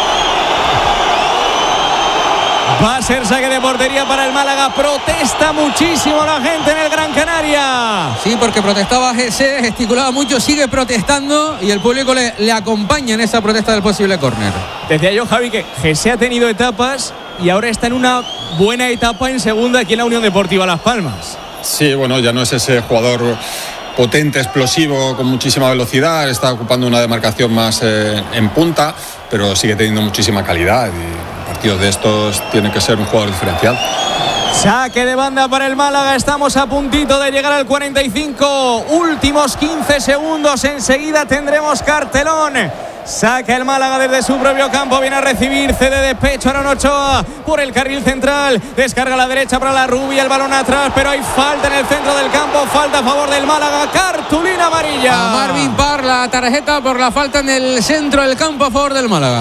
Speaker 4: Va a ser saque de portería para el Málaga. Protesta muchísimo la gente en el Gran Canaria.
Speaker 10: Sí, porque protestaba Gese, gesticulaba mucho, sigue protestando y el público le acompaña en esa protesta del posible córner.
Speaker 4: Decía yo, Javi, que Gese ha tenido etapas y ahora está en una buena etapa en segunda aquí en la Unión Deportiva Las Palmas.
Speaker 7: Sí, bueno, ya no es ese jugador potente, explosivo, con muchísima velocidad, está ocupando una demarcación más en punta, pero sigue teniendo muchísima calidad y en partidos de estos tiene que ser un jugador diferencial.
Speaker 4: Saque de banda para el Málaga, estamos a puntito de llegar al 45, últimos 15 segundos, enseguida tendremos cartelón. Saca el Málaga desde su propio campo, viene a recibir, cede de pecho Aaron Ochoa por el carril central, descarga a la derecha para la Rubia, el balón atrás, pero hay falta en el centro del campo, falta a favor del Málaga, cartulina amarilla.
Speaker 10: A Marvin Parr la tarjeta por la falta en el centro del campo a favor del Málaga.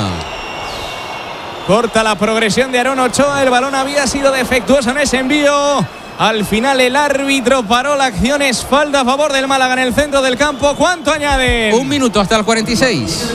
Speaker 4: Corta la progresión de Aaron Ochoa, el balón había sido defectuoso en ese envío. Al final el árbitro paró la acción, es falta a favor del Málaga en el centro del campo. ¿Cuánto añaden?
Speaker 10: 1 minuto hasta el 46.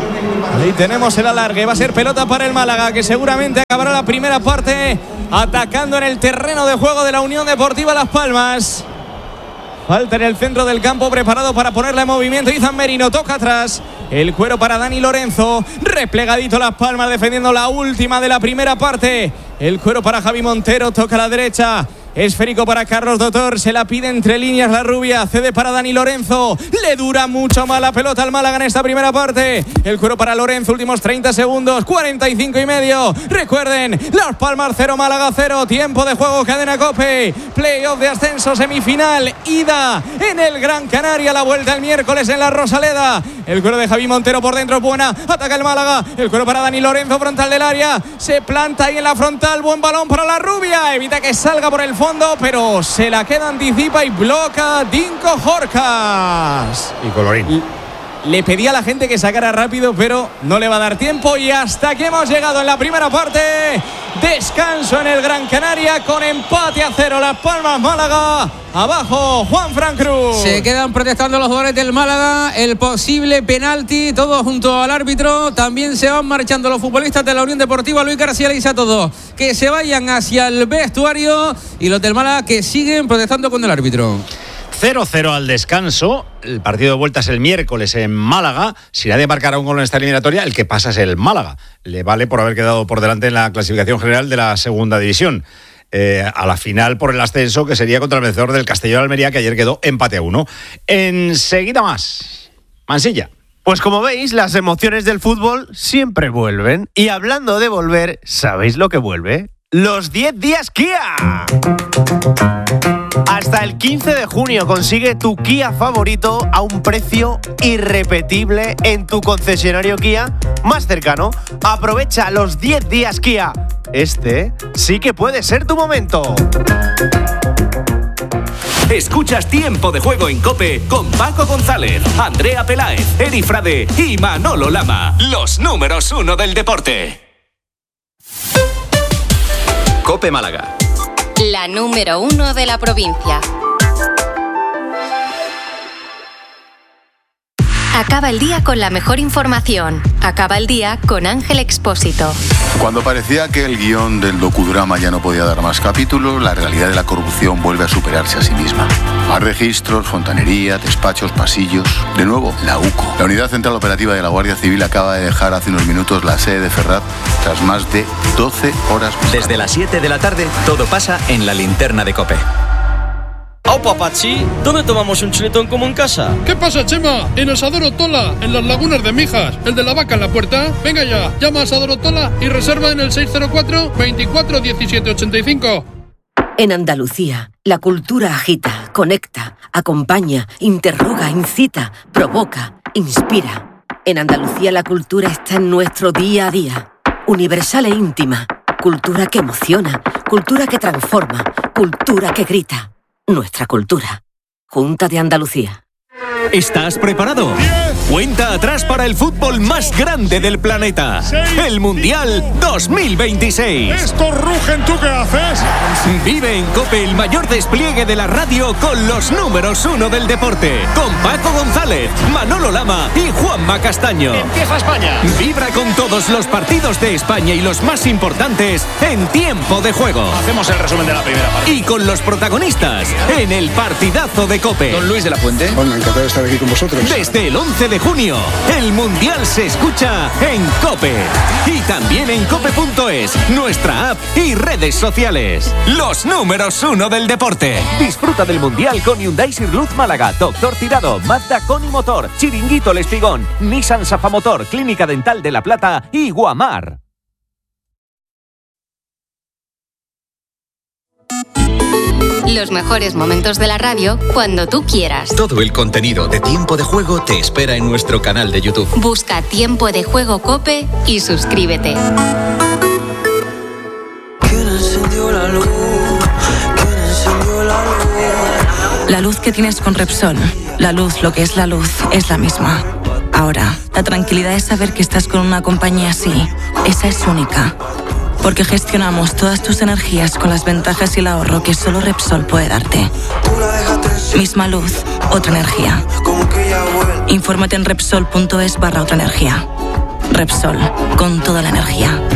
Speaker 4: Ahí tenemos el alargue, va a ser pelota para el Málaga, que seguramente acabará la primera parte atacando en el terreno de juego de la Unión Deportiva Las Palmas. Falta en el centro del campo, preparado para ponerla en movimiento. Izan Merino toca atrás. El cuero para Dani Lorenzo. Replegadito Las Palmas defendiendo la última de la primera parte. El cuero para Javi Montero, toca a la derecha. Esférico para Carlos Dotor, se la pide entre líneas la Rubia, cede para Dani Lorenzo, le dura mucho más la pelota al Málaga en esta primera parte. El cuero para Lorenzo, últimos 30 segundos, 45 y medio. Recuerden, Las Palmas 0, Málaga 0, tiempo de juego, cadena COPE, playoff de ascenso, semifinal, ida en el Gran Canaria, la vuelta el miércoles en la Rosaleda. El cuero de Javi Montero por dentro, buena, ataca el Málaga, el cuero para Dani Lorenzo, frontal del área, se planta ahí en la frontal, buen balón para la Rubia, evita que salga por el fondo, pero se la queda, anticipa y bloca Dinko Jorcas.
Speaker 1: Y colorín.
Speaker 4: Le pedía a la gente que sacara rápido, pero no le va a dar tiempo. Y hasta aquí hemos llegado en la primera parte. Descanso en el Gran Canaria con empate a 0. Las Palmas, Málaga. Abajo, Juanfran Cruz.
Speaker 10: Se quedan protestando los jugadores del Málaga. El posible penalti, todos junto al árbitro. También se van marchando los futbolistas de la Unión Deportiva. Luis García le dice a todos que se vayan hacia el vestuario. Y los del Málaga que siguen protestando con el árbitro.
Speaker 1: 0-0 al descanso. El partido de vuelta es el miércoles en Málaga. Si nadie marcará un gol en esta eliminatoria, el que pasa es el Málaga. Le vale por haber quedado por delante en la clasificación general de la segunda división. A la final por el ascenso, que sería contra el vencedor del Castellón Almería, que ayer quedó empate a 1. Enseguida más. Mansilla.
Speaker 17: Pues como veis, las emociones del fútbol siempre vuelven. Y hablando de volver, ¿sabéis lo que vuelve? Los 10 días Kia. Hasta el 15 de junio consigue tu Kia favorito a un precio irrepetible en tu concesionario Kia más cercano. Aprovecha los 10 días Kia. Este sí que puede ser tu momento.
Speaker 12: Escuchas Tiempo de Juego en COPE con Paco González, Andrea Peláez, Eri Frade y Manolo Lama. Los números 1 del deporte. COPE Málaga.
Speaker 18: La número 1 de la provincia. Acaba el día con la mejor información. Acaba el día con Ángel Expósito.
Speaker 19: Cuando parecía que el guión del docudrama ya no podía dar más capítulos, la realidad de la corrupción vuelve a superarse a sí misma. Más registros, fontanería, despachos, pasillos. De nuevo, la UCO. La Unidad Central Operativa de la Guardia Civil acaba de dejar hace unos minutos la sede de Ferraz tras más de 12 horas.
Speaker 12: Desde las 7 de la tarde, todo pasa en la linterna de COPE.
Speaker 20: ¡Opa, Pachi! ¿Dónde tomamos un chuletón como en casa?
Speaker 21: ¿Qué pasa, Chema? En Asador Tola, en las Lagunas de Mijas. ¿El de la vaca en la puerta? Venga ya, llama a Asador Tola y reserva en el 604 24 17 85.
Speaker 22: En Andalucía, la cultura agita, conecta, acompaña, interroga, incita, provoca, inspira. En Andalucía la cultura está en nuestro día a día. Universal e íntima. Cultura que emociona, cultura que transforma, cultura que grita. Nuestra cultura. Junta de Andalucía.
Speaker 12: ¿Estás preparado? Cuenta atrás para el fútbol más grande del planeta. El Mundial 2026.
Speaker 21: ¡Estos rugen! ¿Tú qué haces?
Speaker 12: Vive en COPE el mayor despliegue de la radio con los números 1 del deporte. Con Paco González, Manolo Lama y Juanma Castaño.
Speaker 1: Empieza España.
Speaker 12: Vibra con todos los partidos de España y los más importantes en tiempo de juego.
Speaker 1: Hacemos el resumen de la primera parte.
Speaker 12: Y con los protagonistas en el partidazo de COPE.
Speaker 23: Don Luis de la Fuente.
Speaker 24: Bueno, encantado de estar
Speaker 2: estar aquí con vosotros.
Speaker 3: Desde el 11 de junio, el Mundial se escucha en COPE. Y también en cope.es, nuestra app y redes sociales. Los números 1 del deporte.
Speaker 23: Disfruta del Mundial con Hyundai Sirluz Málaga, Doctor Tirado, Mazda Coni Motor, Chiringuito El Espigón, Nissan Safamotor, Clínica Dental de La Plata y Guamar.
Speaker 18: Los mejores momentos de la radio cuando tú quieras.
Speaker 24: Todo el contenido de Tiempo de Juego te espera en nuestro canal de YouTube.
Speaker 18: Busca Tiempo de Juego COPE y suscríbete.
Speaker 25: ¿Quién encendió la luz? ¿Quién encendió la luz?
Speaker 26: La luz que tienes con Repsol, la luz, lo que es la luz, es la misma. Ahora, la tranquilidad es saber que estás con una compañía así. Esa es única. Porque gestionamos todas tus energías con las ventajas y el ahorro que solo Repsol puede darte. Misma luz, otra energía. Infórmate en Repsol.es/otra energía. Repsol, con toda la energía.